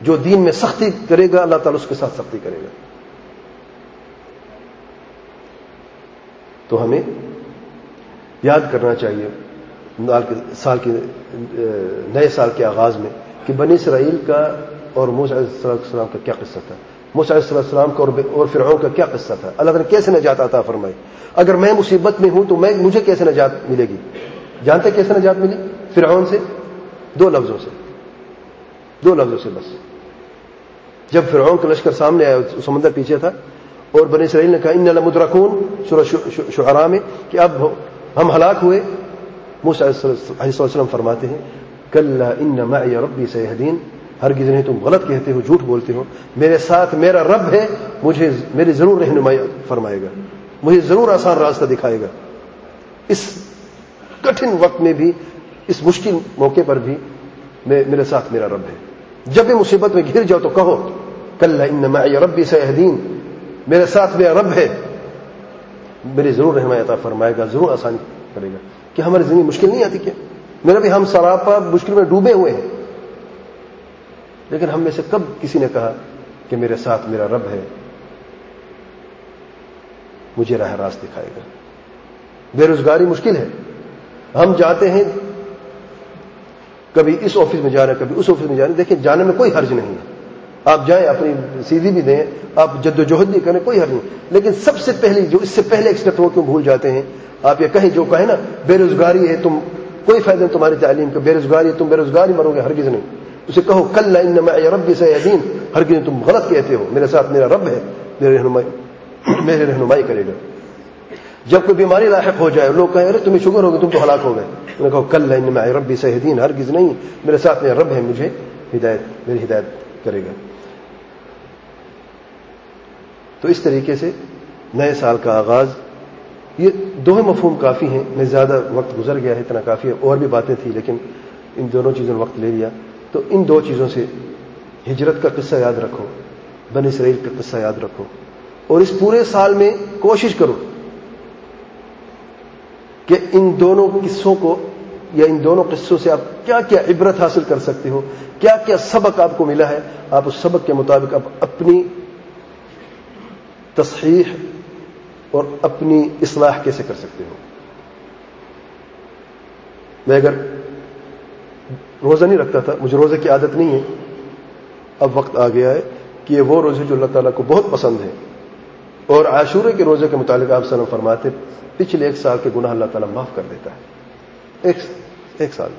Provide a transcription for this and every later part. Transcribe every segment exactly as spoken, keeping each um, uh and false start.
جو دین میں سختی کرے گا اللہ تعالیٰ اس کے ساتھ سختی کرے گا. تو ہمیں یاد کرنا چاہیے سال کے نئے سال کے آغاز میں کہ بنی اسرائیل کا اور موسیٰ علیہ السلام کا کیا قصہ تھا, موسیٰ علیہ السلام کا اور فرعون کا کیا قصہ تھا, اللہ تعالیٰ نے کیسے نجات عطا فرمائی. اگر میں مصیبت میں ہوں تو میں مجھے کیسے نجات ملے گی؟ جانتے کیسے نجات ملی؟ فرعون سے دو لفظوں سے, دو لفظوں سے بس. جب فرعون کا لشکر سامنے آیا, سمندر پیچھے تھا, اور بنی اسرائیل نے کہا ان لمدرکون, سورہ شعراء میں, کہ اب ہم ہلاک ہوئے. موسیٰ علیہ السلام فرماتے ہیں کلا ان معی ربی سیہدین, ہرگز نہیں, تم غلط کہتے ہو, جھوٹ بولتے ہو, میرے ساتھ میرا رب ہے, مجھے میری ضرور رہنمائی فرمائے گا, مجھے ضرور آسان راستہ دکھائے گا. اس کٹھن وقت میں بھی, اس مشکل موقع پر بھی میرے ساتھ میرا رب ہے. جب بھی مصیبت میں گھر جاؤ تو کہو کلا ان معی ربی سیہدین, میرے ساتھ میرا رب ہے, میری ضرور رہنمائی عطا فرمائے گا, ضرور آسان کرے گا. کہ ہماری زندگی مشکل نہیں آتی کیا؟ میرا بھی ہم سراپا مشکل میں ڈوبے ہوئے ہیں, لیکن ہم میں سے کب کسی نے کہا کہ میرے ساتھ میرا رب ہے, مجھے راہ راست دکھائے گا. بے روزگاری مشکل ہے, ہم جاتے ہیں کبھی اس آفس میں جا رہے ہیں, کبھی اس آفس میں جا رہے ہیں. دیکھیں جانے میں کوئی حرج نہیں ہے, آپ جائیں, اپنی سی وی بھی دیں, آپ جد و جہد بھی کریں, کوئی حرج نہیں. لیکن سب سے پہلی جو اس سے پہلے ایک اسٹیپ وہ کیوں بھول جاتے ہیں؟ آپ یہ کہیں جو کہیں نا بے روزگاری ہے, تم کوئی فائدہ نہیں تمہاری تعلیم کا, بے روزگاری ہے, تم بے روزگاری مرو گے, ہرگز نہیں. اسے کہو کلا ان معی ربی سیہدین, ہرگز تم غلط کہتے ہو, میرے ساتھ میرا رب ہے, میرے رہنمائی میرے رہنمائی کرے گا. جب کوئی بیماری لاحق ہو جائے, لوگ کہیں ارے تمہیں شوگر ہوگی, تم تو ہلاک ہو گئے, انہوں نے کہا کلا ان معی ربی سیہدین, ہرگز نہیں, میرے ساتھ میرا رب ہے, مجھے ہدایت میری ہدایت کرے گا. تو اس طریقے سے نئے سال کا آغاز, یہ دو مفہوم کافی ہیں. میں زیادہ وقت گزر گیا ہے, اتنا کافی ہے, اور بھی باتیں تھیں لیکن ان دونوں چیزوں نے وقت لے لیا. تو ان دو چیزوں سے ہجرت کا قصہ یاد رکھو, بنی اسرائیل کا قصہ یاد رکھو, اور اس پورے سال میں کوشش کرو کہ ان دونوں قصوں کو یا ان دونوں قصوں سے آپ کیا کیا عبرت حاصل کر سکتے ہو, کیا کیا سبق آپ کو ملا ہے, آپ اس سبق کے مطابق آپ اپنی تصحیح اور اپنی اصلاح کیسے کر سکتے ہو. میں اگر روزہ نہیں رکھتا تھا, مجھے روزے کی عادت نہیں ہے, اب وقت آ گیا ہے کہ وہ روزے جو اللہ تعالیٰ کو بہت پسند ہے, اور عاشورے کے روزے کے متعلق آپ صلی اللہ علیہ وسلم فرماتے پچھلے ایک سال کے گناہ اللہ تعالیٰ معاف کر دیتا ہے. ایک ایک سال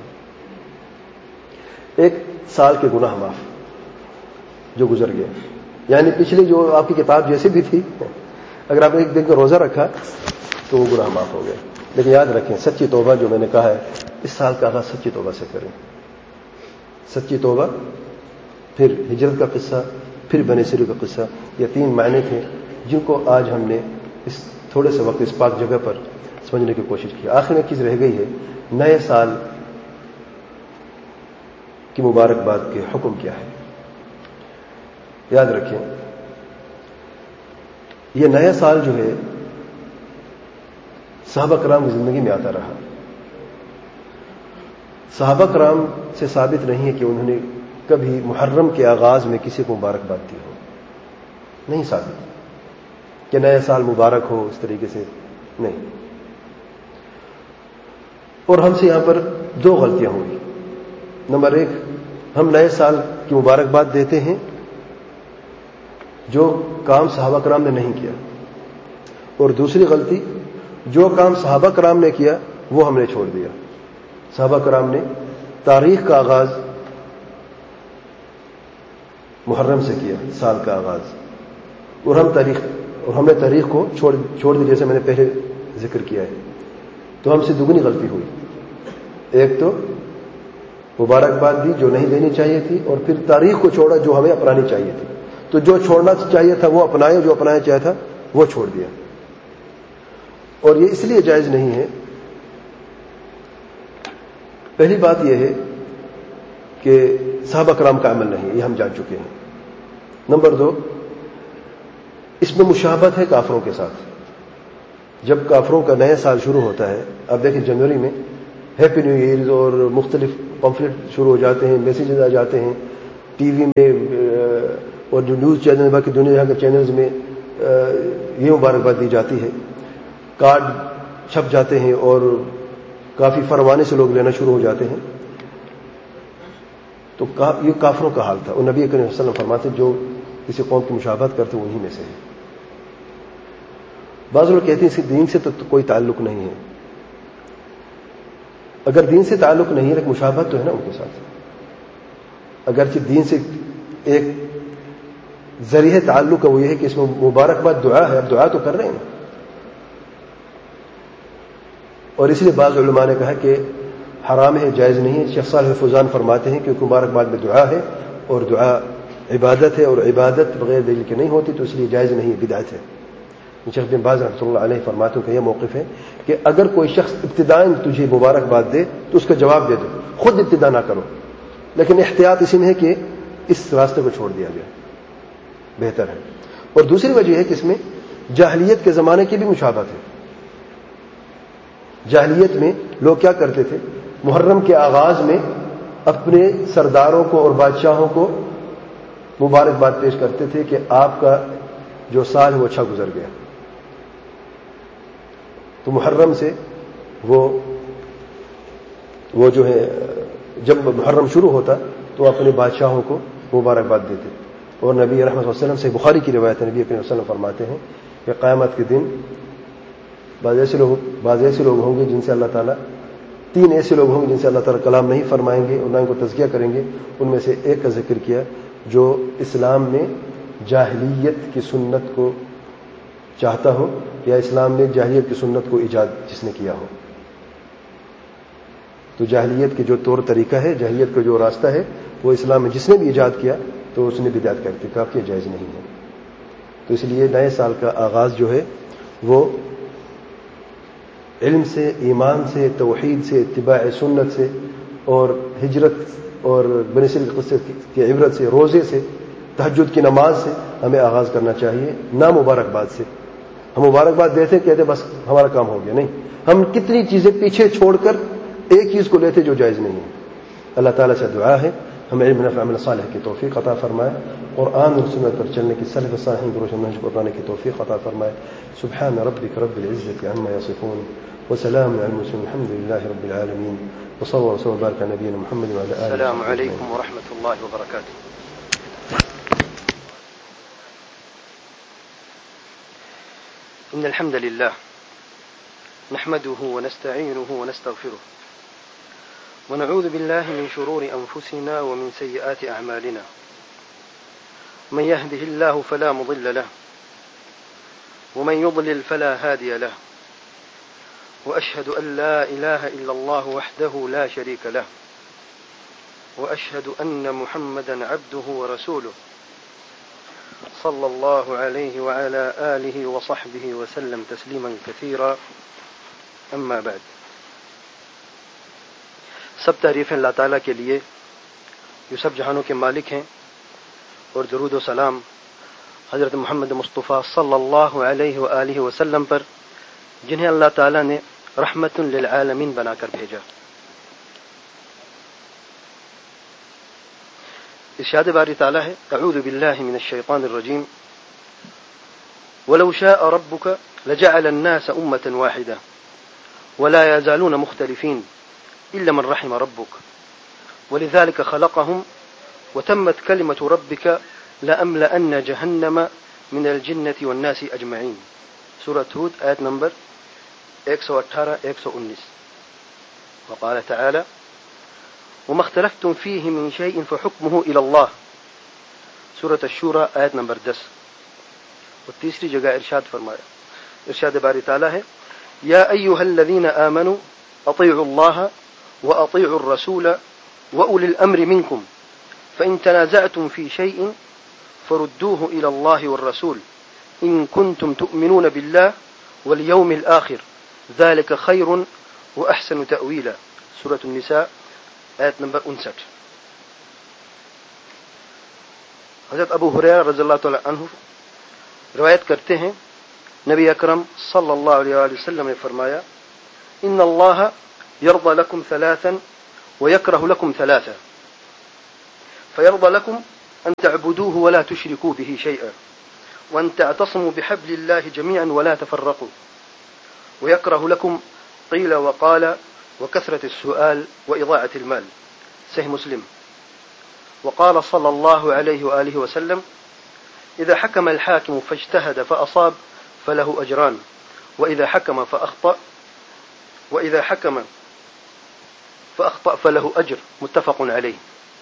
ایک سال کے گناہ معاف جو گزر گئے, یعنی پچھلی جو آپ کی کتاب جیسی بھی تھی, اگر آپ نے ایک دن کا روزہ رکھا تو وہ گناہ معاف ہو گئے. لیکن یاد رکھیں سچی توبہ جو میں نے کہا ہے, اس سال کا آغاز سچی توبہ سے کریں. سچی توبہ, پھر ہجرت کا قصہ, پھر بنی اسرائیل کا قصہ. یہ تین معنی تھے جن کو آج ہم نے اس تھوڑے سے وقت اس پاک جگہ پر سمجھنے کی کوشش کی. آخر میں چیز رہ گئی ہے, نئے سال کی مبارکباد کے حکم کیا ہے. یاد رکھیں یہ نیا سال جو ہے صحابہ کرام کی زندگی میں آتا رہا. صحابہ کرام سے ثابت نہیں ہے کہ انہوں نے کبھی محرم کے آغاز میں کسی کو مبارکباد دی ہو, نہیں ثابت کہ نیا سال مبارک ہو اس طریقے سے, نہیں. اور ہم سے یہاں پر دو غلطیاں ہوں گی. نمبر ایک, ہم نئے سال کی مبارکباد دیتے ہیں جو کام صحابہ کرام نے نہیں کیا, اور دوسری غلطی, جو کام صحابہ کرام نے کیا وہ ہم نے چھوڑ دیا. صحابہ کرام نے تاریخ کا آغاز محرم سے کیا, سال کا آغاز, اور ہم تاریخ اور ہم نے تاریخ کو چھوڑ چھوڑ دی جیسے میں نے پہلے ذکر کیا ہے. تو ہم سے دگنی غلطی ہوئی. ایک تو مبارکباد دی جو نہیں دینی چاہیے تھی, اور پھر تاریخ کو چھوڑا جو ہمیں اپنانی چاہیے تھی. تو جو چھوڑنا چاہیے تھا وہ اپنایا, جو اپنایا چاہیے تھا وہ چھوڑ دیا. اور یہ اس لیے جائز نہیں ہے, پہلی بات یہ ہے کہ صحابہ کرام کا عمل نہیں, یہ ہم جان چکے ہیں. نمبر دو, اس میں مشابہت ہے کافروں کے ساتھ. جب کافروں کا نیا سال شروع ہوتا ہے, اب دیکھیں جنوری میں ہیپی نیو ایئر اور مختلف پمفلٹ شروع ہو جاتے ہیں, میسیجز آ جاتے ہیں, ٹی وی میں اور جو نیوز چینل باقی دنیا کے چینلز میں یہ مبارکباد دی جاتی ہے، کارڈ چھپ جاتے ہیں اور کافی فرمانے سے لوگ لینا شروع ہو جاتے ہیں، تو یہ کافروں کا حال تھا. اور نبی کریم صلی اللہ علیہ وسلم فرماتے جو کسی قوم کی مشابہت کرتے انہی میں سے ہے. بعض لوگ کہتے ہیں اس دین سے تو کوئی تعلق نہیں ہے. اگر دین سے تعلق نہیں ہے لیکن مشابہت تو ہے نا ان کے ساتھ. اگرچہ دین سے ایک ذریعہ تعلق ہے، وہ یہ ہے کہ اس میں مبارکباد دعا ہے، اب دعا تو کر رہے ہیں. اور اس لیے بعض علماء نے کہا کہ حرام ہے، جائز نہیں ہے. شیخ صالح فوزان فرماتے ہیں کہ مبارکباد میں دعا ہے اور دعا عبادت ہے، اور عبادت بغیر دلیل کے نہیں ہوتی، تو اس لیے جائز نہیں، بدعت ہے. شیخ بن باز رحمۃ اللہ علیہ فرماتے ہیں کہ یہ موقف ہے کہ اگر کوئی شخص ابتداءً تجھے مبارکباد دے تو اس کا جواب دے دو، خود ابتدا نہ کرو. لیکن احتیاط اسی میں ہے کہ اس راستے کو چھوڑ دیا جائے، بہتر ہے. اور دوسری وجہ ہے کہ اس میں جاہلیت کے زمانے کی بھی مشابہت ہے. جاہلیت میں لوگ کیا کرتے تھے؟ محرم کے آغاز میں اپنے سرداروں کو اور بادشاہوں کو مبارکباد پیش کرتے تھے کہ آپ کا جو سال ہے وہ اچھا گزر گیا. تو محرم سے وہ وہ جو ہے جب محرم شروع ہوتا تو اپنے بادشاہوں کو مبارکباد دیتے. اور نبی رحمۃ اللہ علیہ وسلم سے بخاری کی روایت ہے، نبی کریم صلی اللہ علیہ وسلم فرماتے ہیں کہ قیامت کے دن بعض ایسے لوگ بعض ایسے لوگ ہوں گے جن سے اللہ تعالیٰ تین ایسے لوگ ہوں گے جن سے اللہ تعالیٰ کلام نہیں فرمائیں گے اور نہ ان کو تزکیہ کریں گے. ان میں سے ایک کا ذکر کیا جو اسلام میں جاہلیت کی سنت کو چاہتا ہو، یا اسلام میں جاہلیت کی سنت کو ایجاد جس نے کیا ہو. تو جاہلیت کے جو طور طریقہ ہے، جاہلیت کا جو راستہ ہے، وہ اسلام میں جس نے بھی ایجاد کیا تو اس نے بدعت کا ارتکاب کیا، جائز نہیں ہے. تو اس لیے نئے سال کا آغاز جو ہے وہ علم سے، ایمان سے، توحید سے، اتباع سنت سے اور ہجرت اور بنی اسرائیل کے قصے کی عبرت سے، روزے سے، تہجد کی نماز سے ہمیں آغاز کرنا چاہیے، نہ مبارکباد سے. ہم مبارکباد دیتے کہتے بس ہمارا کام ہو گیا، نہیں. ہم کتنی چیزیں پیچھے چھوڑ کر ایک چیز کو لیتے جو جائز نہیں ہے. اللہ تعالیٰ سے دعا ہے ہمیں علم نافع عمل صالح کی توفیق عطا فرمائے، قرآن اور سنت پر چلنے کی، سلف صالحین کی روشن منہج کو اپنانے کی توفیق عطا فرمائے. سبحان ربک رب العزة عما یصفون وسلام علی المرسلین الحمد للہ رب العالمین وصلی اللہ وسلم وبارک علی نبینا محمد وعلی آلہ. السلام علیکم ورحمۃ اللہ وبرکاتہ. إن الحمد لله نحمده ونستعينه ونستغفره ونعوذ بالله من شرور أنفسنا ومن سيئات أعمالنا. من يهده الله فلا مضل له ومن يضلل فلا هادي له، وأشهد أن لا إله إلا الله وحده لا شريك له، وأشهد أن محمدا عبده ورسوله صلى الله عليه وعلى آله وصحبه وسلم تسليما كثيرا. أما بعد، سب تعریفیں اللہ تعالیٰ کے لیے جو سب جہانوں کے مالک ہیں، اور درود و سلام حضرت محمد مصطفیٰ صلی اللہ علیہ وآلہ وسلم پر جنہیں اللہ تعالیٰ نے رحمت للعالمین بنا کر بھیجا. ارشاد باری تعالیٰ ہے اعوذ باللہ من الشیطان الرجیم ولو شاء ربك لجعل الناس أمة واحدة ولا يزالون مختلفين إلا من رحم ربك ولذلك خلقهم وتمت كلمة ربك لأملأن جهنم من الجنة والناس أجمعين. سورة ہود آیت نمبر ایک سو اٹھارہ ایک سو انیس. وقال تعالى وما اختلفتم فيه من شيء فحكمه إلى الله. سورة الشورى آیت نمبر دس. اور تیسری جگہ ارشاد فرمایا، ارشاد باری تعالیٰ ہے یا ایها الذين آمنوا اطیعوا الله واطیعوا الرسول واولی الامر منكم فإن تنازعتم في شيء فردوه إلى الله والرسول إن كنتم تؤمنون بالله واليوم الآخر ذلك خير وأحسن تأويلا. سورة النساء آیت نمبر انسٹھ. حضرت ابو ہریرہ رضی اللہ تعالی عنہ روایت کرتے ہیں نبی اکرم صلی اللہ علیہ وآلہ وسلم نے فرمایا ان اللہ یرضى لكم ثلاثا ويكره لكم ثلاثا فيرضى لكم أن تعبدوه ولا تشركوا به شيئا وأن تعتصموا بحبل الله جميعا ولا تفرقوا ويكره لكم قيل وقال وكثرة السؤال وإضاعة المال. صحيح مسلم. وقال صلى الله عليه وآله وسلم: إذا حكم الحاكم فاجتهد فأصاب فله أجران وإذا حكم فأخطأ وإذا حكم فأخطأ فله أجر. متفق علیہ.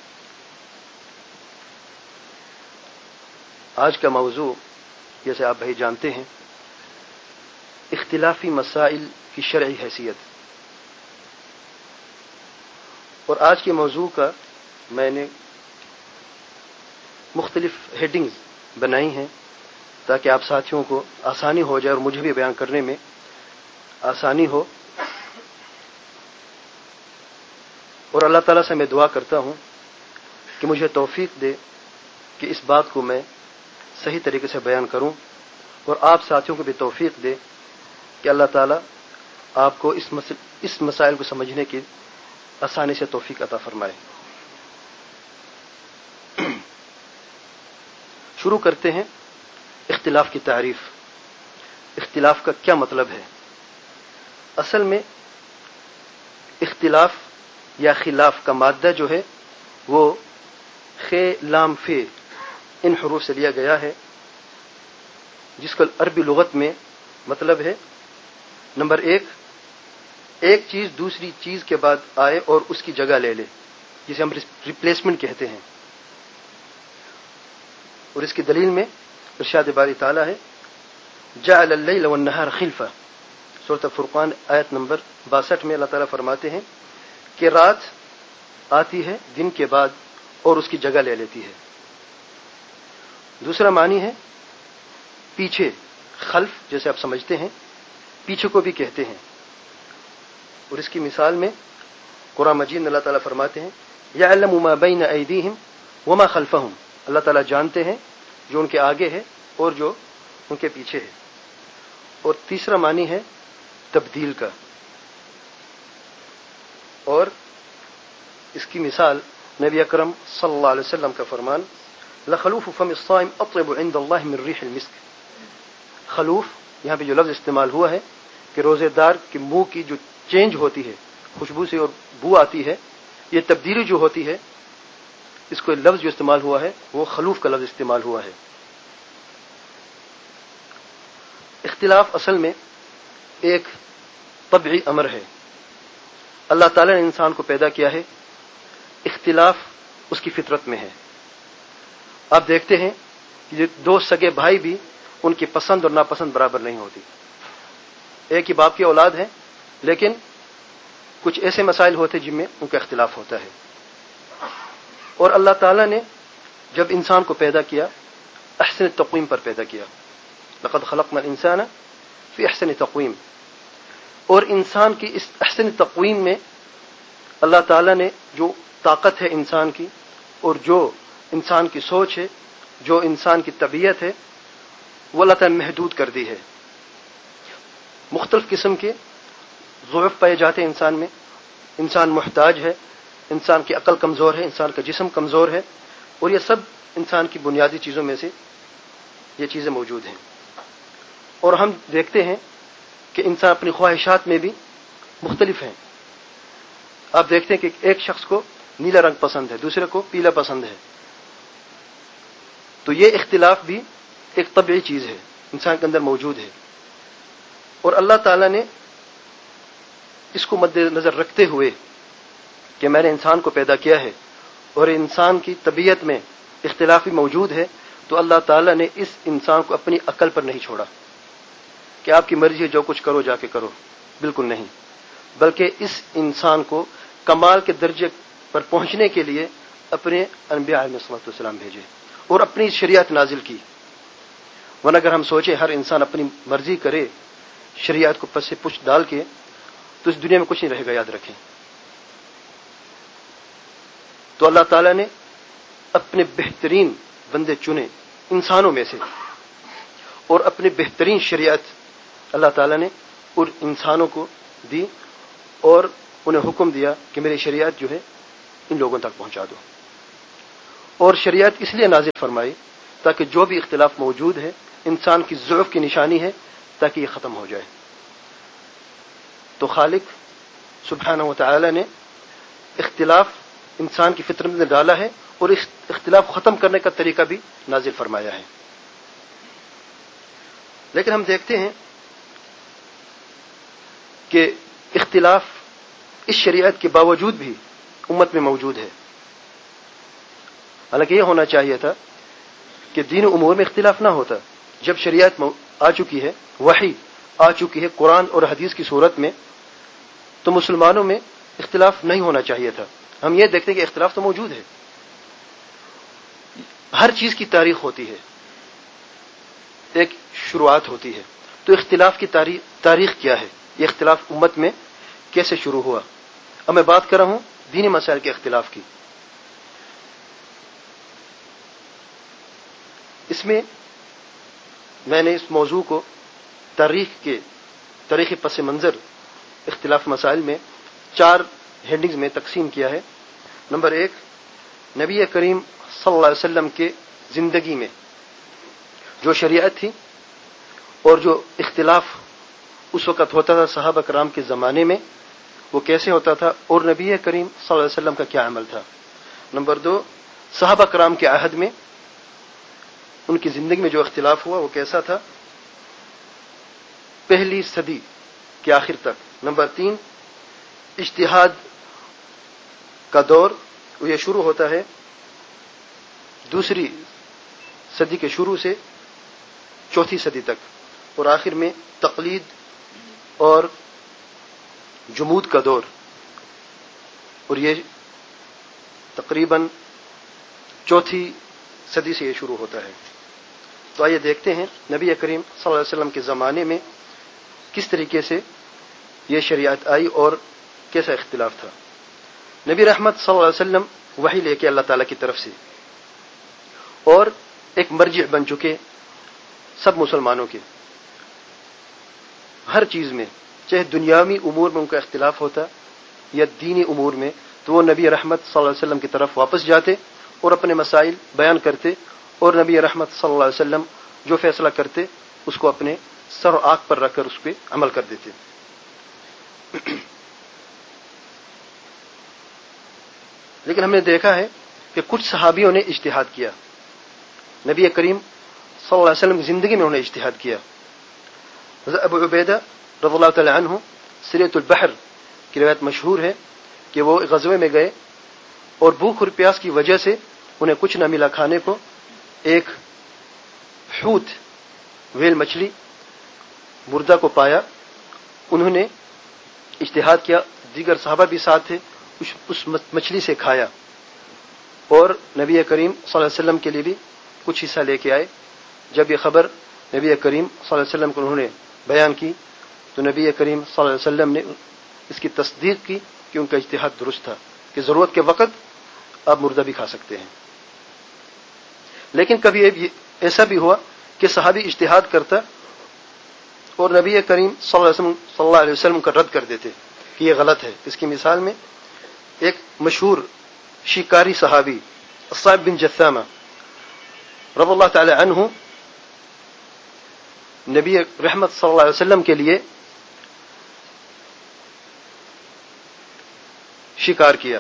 آج کا موضوع جیسے آپ بھائی جانتے ہیں اختلافی مسائل کی شرعی حیثیت، اور آج کے موضوع کا میں نے مختلف ہیڈنگز بنائی ہیں تاکہ آپ ساتھیوں کو آسانی ہو جائے اور مجھے بھی بیان کرنے میں آسانی ہو. اور اللہ تعالیٰ سے میں دعا کرتا ہوں کہ مجھے توفیق دے کہ اس بات کو میں صحیح طریقے سے بیان کروں، اور آپ ساتھیوں کو بھی توفیق دے کہ اللہ تعالیٰ آپ کو اس مسئل اس مسائل کو سمجھنے کی آسانی سے توفیق عطا فرمائے. شروع کرتے ہیں اختلاف کی تعریف. اختلاف کا کیا مطلب ہے؟ اصل میں اختلاف یا خلاف کا مادہ جو ہے وہ خ لام فے ان حروف سے لیا گیا ہے، جس کا عربی لغت میں مطلب ہے نمبر ایک، ایک چیز دوسری چیز کے بعد آئے اور اس کی جگہ لے لے، جسے ہم ریپلیسمنٹ کہتے ہیں. اور اس کی دلیل میں ارشاد باری تعالیٰ ہے: جعل اللیل والنہار خلفہ. سورۃ فرقان آیت نمبر باسٹھ میں اللہ تعالیٰ فرماتے ہیں کہ رات آتی ہے دن کے بعد اور اس کی جگہ لے لیتی ہے. دوسرا معنی ہے پیچھے، خلف جیسے آپ سمجھتے ہیں، پیچھے کو بھی کہتے ہیں. اور اس کی مثال میں قرآن مجید میں اللہ تعالیٰ فرماتے ہیں: یعلم ما بین ایدیہم وما خلفہم. اللہ تعالیٰ جانتے ہیں جو ان کے آگے ہے اور جو ان کے پیچھے ہے. اور تیسرا معنی ہے تبدیل کا. اور اس کی مثال نبی اکرم صلی اللہ علیہ وسلم کا فرمان: لخلوف فم الصائم اطیب عند اللہ من ریح المسک. خلوف یہاں پہ جو لفظ استعمال ہوا ہے کہ روزے دار کے منہ کی جو چینج ہوتی ہے، خوشبو سے اور بو آتی ہے، یہ تبدیلی جو ہوتی ہے، اس کو لفظ جو استعمال ہوا ہے وہ خلوف کا لفظ استعمال ہوا ہے. اختلاف اصل میں ایک طبعی امر ہے. اللہ تعالیٰ نے انسان کو پیدا کیا ہے، اختلاف اس کی فطرت میں ہے. آپ دیکھتے ہیں کہ دو سگے بھائی بھی ان کی پسند اور ناپسند برابر نہیں ہوتی. ایک ہی باپ کی اولاد ہے لیکن کچھ ایسے مسائل ہوتے جن میں ان کا اختلاف ہوتا ہے. اور اللہ تعالیٰ نے جب انسان کو پیدا کیا احسن تقویم پر پیدا کیا. لقد خلقنا الانسان فی احسن تقویم. اور انسان کی اس احسن تقویم میں اللہ تعالیٰ نے جو طاقت ہے انسان کی، اور جو انسان کی سوچ ہے، جو انسان کی طبیعت ہے، وہ اللہ تعالیٰ نے محدود کر دی ہے. مختلف قسم کے ضعف پائے جاتے ہیں انسان میں. انسان محتاج ہے، انسان کی عقل کمزور ہے، انسان کا جسم کمزور ہے، اور یہ سب انسان کی بنیادی چیزوں میں سے یہ چیزیں موجود ہیں. اور ہم دیکھتے ہیں کہ انسان اپنی خواہشات میں بھی مختلف ہیں. آپ دیکھتے ہیں کہ ایک شخص کو نیلا رنگ پسند ہے، دوسرے کو پیلا پسند ہے. تو یہ اختلاف بھی ایک طبعی چیز ہے، انسان کے اندر موجود ہے. اور اللہ تعالیٰ نے اس کو مد نظر رکھتے ہوئے کہ میں نے انسان کو پیدا کیا ہے اور انسان کی طبیعت میں اختلاف بھی موجود ہے، تو اللہ تعالیٰ نے اس انسان کو اپنی عقل پر نہیں چھوڑا کہ آپ کی مرضی ہے جو کچھ کرو جا کے کرو. بالکل نہیں، بلکہ اس انسان کو کمال کے درجے پر پہنچنے کے لیے اپنے انبیاء علیہ الصلوۃ والسلام بھیجے اور اپنی شریعت نازل کی. ورنہ اگر ہم سوچیں ہر انسان اپنی مرضی کرے شریعت کو پس سے پچھ ڈال کے، تو اس دنیا میں کچھ نہیں رہے گا. یاد رکھیں. تو اللہ تعالیٰ نے اپنے بہترین بندے چنے انسانوں میں سے، اور اپنی بہترین شریعت اللہ تعالیٰ نے اور انسانوں کو دی، اور انہیں حکم دیا کہ میری شریعت جو ہے ان لوگوں تک پہنچا دو. اور شریعت اس لیے نازل فرمائی تاکہ جو بھی اختلاف موجود ہے انسان کی ضعف کی نشانی ہے تاکہ یہ ختم ہو جائے. تو خالق سبحانہ و تعالی نے اختلاف انسان کی فطرت میں ڈالا ہے اور اختلاف ختم کرنے کا طریقہ بھی نازل فرمایا ہے. لیکن ہم دیکھتے ہیں کہ اختلاف اس شریعت کے باوجود بھی امت میں موجود ہے. حالانکہ یہ ہونا چاہیے تھا کہ دین و امور میں اختلاف نہ ہوتا. جب شریعت آ چکی ہے، وحی آ چکی ہے قرآن اور حدیث کی صورت میں، تو مسلمانوں میں اختلاف نہیں ہونا چاہیے تھا. ہم یہ دیکھتے ہیں کہ اختلاف تو موجود ہے. ہر چیز کی تاریخ ہوتی ہے، ایک شروعات ہوتی ہے. تو اختلاف کی تاریخ تاریخ کیا ہے؟ یہ اختلاف امت میں کیسے شروع ہوا؟ اب میں بات کر رہا ہوں دینی مسائل کے اختلاف کی. اس میں میں نے اس موضوع کو تاریخ کے تاریخی پس منظر اختلاف مسائل میں چار ہیڈنگز میں تقسیم کیا ہے. نمبر ایک، نبی کریم صلی اللہ علیہ وسلم کے زندگی میں جو شریعت تھی اور جو اختلاف اس وقت ہوتا تھا صحابہ کرام کے زمانے میں، وہ کیسے ہوتا تھا اور نبی کریم صلی اللہ علیہ وسلم کا کیا عمل تھا. نمبر دو، صحابہ کرام کے عہد میں ان کی زندگی میں جو اختلاف ہوا وہ کیسا تھا پہلی صدی کے آخر تک. نمبر تین، اجتہاد کا دور، یہ شروع ہوتا ہے دوسری صدی کے شروع سے چوتھی صدی تک، اور آخر میں تقلید اور جمود کا دور، اور یہ تقریباً چوتھی صدی سے یہ شروع ہوتا ہے. تو آئیے دیکھتے ہیں نبی کریم صلی اللہ علیہ وسلم کے زمانے میں کس طریقے سے یہ شریعت آئی اور کیسا اختلاف تھا. نبی رحمت صلی اللہ علیہ وسلم وحی لے کے اللہ تعالیٰ کی طرف سے اور ایک مرجع بن چکے سب مسلمانوں کے ہر چیز میں، چاہے دنیاوی امور میں ان کا اختلاف ہوتا یا دینی امور میں، تو وہ نبی رحمت صلی اللہ علیہ وسلم کی طرف واپس جاتے اور اپنے مسائل بیان کرتے، اور نبی رحمت صلی اللہ علیہ وسلم جو فیصلہ کرتے اس کو اپنے سر و آنکھ پر رکھ کر اس پہ عمل کر دیتے. لیکن ہم نے دیکھا ہے کہ کچھ صحابیوں نے اجتہاد کیا. نبی کریم صلی اللہ علیہ وسلم کی زندگی میں انہوں نے اجتہاد کیا. حضرت ابو عبیدہ رضی اللہ تعالی عنہ سریۃ البحر کی روایت مشہور ہے کہ وہ غزوے میں گئے اور بھوک اور پیاس کی وجہ سے انہیں کچھ نہ ملا کھانے کو. ایک حوت ویل مچھلی مردہ کو پایا، انہوں نے اجتہاد کیا، دیگر صحابہ بھی ساتھ تھے، اس مچھلی سے کھایا اور نبی کریم صلی اللہ علیہ وسلم کے لیے بھی کچھ حصہ لے کے آئے. جب یہ خبر نبی کریم صلی اللہ علیہ وسلم کو انہوں نے بیان کی تو نبی کریم صلی اللہ علیہ وسلم نے اس کی تصدیق کی کہ ان کا اجتہاد درست تھا کہ ضرورت کے وقت آپ مردہ بھی کھا سکتے ہیں. لیکن کبھی ایسا بھی ہوا کہ صحابی اجتہاد کرتا اور نبی کریم صلی اللہ علیہ وسلم صلی اللہ علیہ وسلم کا رد کر دیتے کہ یہ غلط ہے. اس کی مثال میں ایک مشہور شکاری صحابی الصعب بن جثامہ رضی اللہ تعالی عنہ نبی رحمت صلی اللہ علیہ وسلم کے لیے شکار کیا.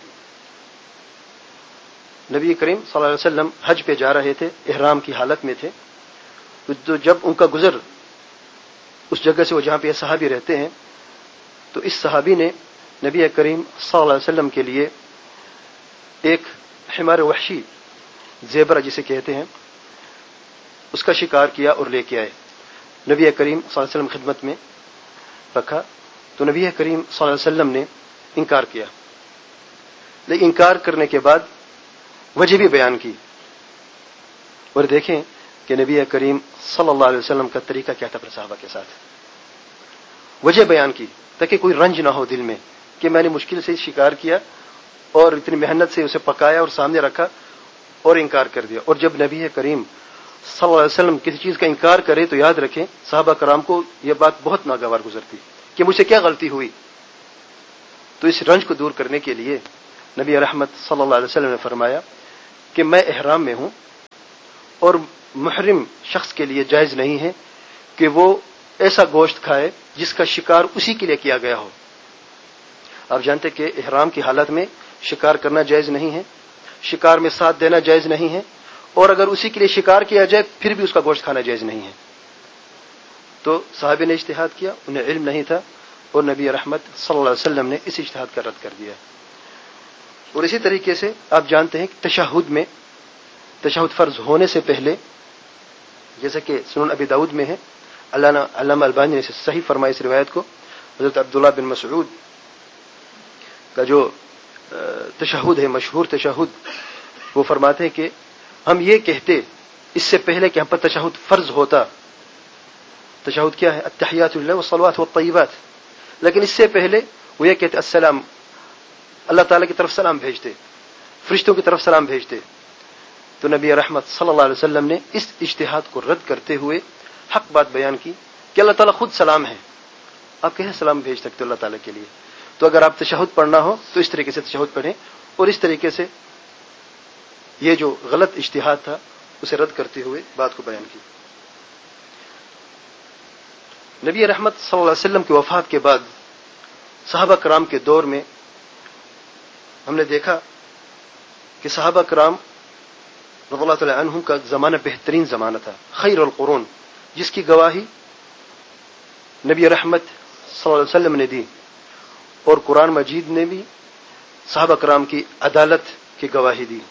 نبی کریم صلی اللہ علیہ وسلم حج پہ جا رہے تھے، احرام کی حالت میں تھے، تو جب ان کا گزر اس جگہ سے وہ جہاں پہ یہ صحابی رہتے ہیں، تو اس صحابی نے نبی کریم صلی اللہ علیہ وسلم کے لیے ایک حمار وحشی، زیبرا جسے کہتے ہیں، اس کا شکار کیا اور لے کے آئے. نبی کریم صلی اللہ علیہ وسلم خدمت میں رکھا تو نبی کریم صلی اللہ علیہ وسلم نے انکار کیا. لیکن انکار کرنے کے بعد وجہ بھی بیان کی، اور دیکھیں کہ نبی کریم صلی اللہ علیہ وسلم کا طریقہ کیا تھا صحابہ کے ساتھ. وجہ بیان کی تاکہ کوئی رنج نہ ہو دل میں کہ میں نے مشکل سے شکار کیا اور اتنی محنت سے اسے پکایا اور سامنے رکھا اور انکار کر دیا. اور جب نبی کریم صلی اللہ علیہ وسلم کسی چیز کا انکار کرے تو یاد رکھیں صحابہ کرام کو یہ بات بہت ناگوار گزرتی کہ مجھ سے کیا غلطی ہوئی. تو اس رنج کو دور کرنے کے لیے نبی رحمت صلی اللہ علیہ وسلم نے فرمایا کہ میں احرام میں ہوں اور محرم شخص کے لیے جائز نہیں ہے کہ وہ ایسا گوشت کھائے جس کا شکار اسی کے لیے کیا گیا ہو. آپ جانتے کہ احرام کی حالت میں شکار کرنا جائز نہیں ہے, شکار میں ساتھ دینا جائز نہیں ہے, اور اگر اسی کے لیے شکار کیا جائے پھر بھی اس کا گوشت کھانا جائز نہیں ہے. تو صحابہ نے اجتہاد کیا, انہیں علم نہیں تھا, اور نبی رحمت صلی اللہ علیہ وسلم نے اس اجتہاد کا رد کر دیا. اور اسی طریقے سے آپ جانتے ہیں کہ تشہد میں, تشہد فرض ہونے سے پہلے, جیسا کہ سنن ابی داؤد میں ہے, علامہ البانی نے صحیح فرمایا اس روایت کو, حضرت عبداللہ بن مسعود کا جو تشہد ہے, مشہور تشہد, وہ فرماتے ہیں کہ ہم یہ کہتے اس سے پہلے کہ ہم پر تشہد فرض ہوتا. تشہد کیا ہے؟ التحیات للہ والصلوات والطیبات. لیکن اس سے پہلے وہ یہ کہتے السلام, اللہ تعالیٰ کی طرف سلام بھیجتے, فرشتوں کی طرف سلام بھیجتے. تو نبی رحمت صلی اللہ علیہ وسلم نے اس اجتہاد کو رد کرتے ہوئے حق بات بیان کی کہ اللہ تعالیٰ خود سلام ہے, آپ کیسے سلام بھیج سکتے اللہ تعالیٰ کے لیے؟ تو اگر آپ تشہد پڑھنا ہو تو اس طریقے سے تشہد پڑھیں, اور اس طریقے سے یہ جو غلط اجتہاد تھا اسے رد کرتے ہوئے بات کو بیان کی. نبی رحمت صلی اللہ علیہ وسلم کی وفات کے بعد صحابہ کرام کے دور میں ہم نے دیکھا کہ صحابہ کرام رضی اللہ تعالی عنہم کا زمانہ بہترین زمانہ تھا, خیر القرون, جس کی گواہی نبی رحمت صلی اللہ علیہ وسلم نے دی, اور قرآن مجید نے بھی صحابہ کرام کی عدالت کی گواہی دی.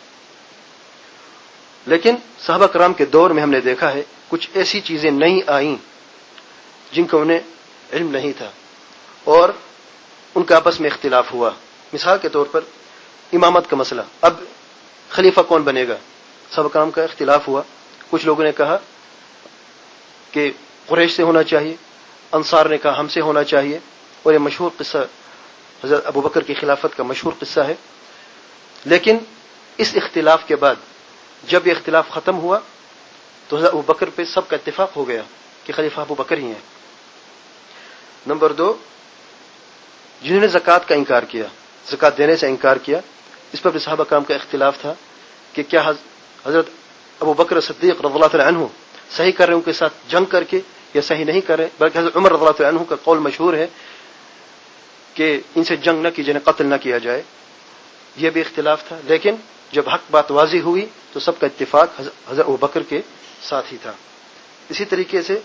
لیکن صحابہ کرام کے دور میں ہم نے دیکھا ہے کچھ ایسی چیزیں نہیں آئیں جن کا انہیں علم نہیں تھا, اور ان کا آپس میں اختلاف ہوا. مثال کے طور پر امامت کا مسئلہ, اب خلیفہ کون بنے گا؟ صحابہ کرام کا اختلاف ہوا. کچھ لوگوں نے کہا کہ قریش سے ہونا چاہیے, انصار نے کہا ہم سے ہونا چاہیے, اور یہ مشہور قصہ حضرت ابو بکر کی خلافت کا مشہور قصہ ہے. لیکن اس اختلاف کے بعد جب یہ اختلاف ختم ہوا تو حضرت ابو بکر پہ سب کا اتفاق ہو گیا کہ خلیفہ ابو بکر ہی ہیں. نمبر دو, جنہوں نے زکوٰۃ کا انکار کیا, زکوٰۃ دینے سے انکار کیا, اس پر بھی صحابہ کرام کا اختلاف تھا کہ کیا حضرت ابو بکر صدیق رضی اللہ تعالی عنہ صحیح کر رہے ہیں ان کے ساتھ جنگ کر کے یا صحیح نہیں کر رہے, بلکہ حضرت عمر رضی اللہ تعالی عنہ کا قول مشہور ہے کہ ان سے جنگ نہ کی جائے, قتل نہ کیا جائے. یہ بھی اختلاف تھا, لیکن جب حق بات واضح ہوئی تو سب کا اتفاق حضرت ابو بکر کے ساتھ ہی تھا. اسی طریقے سے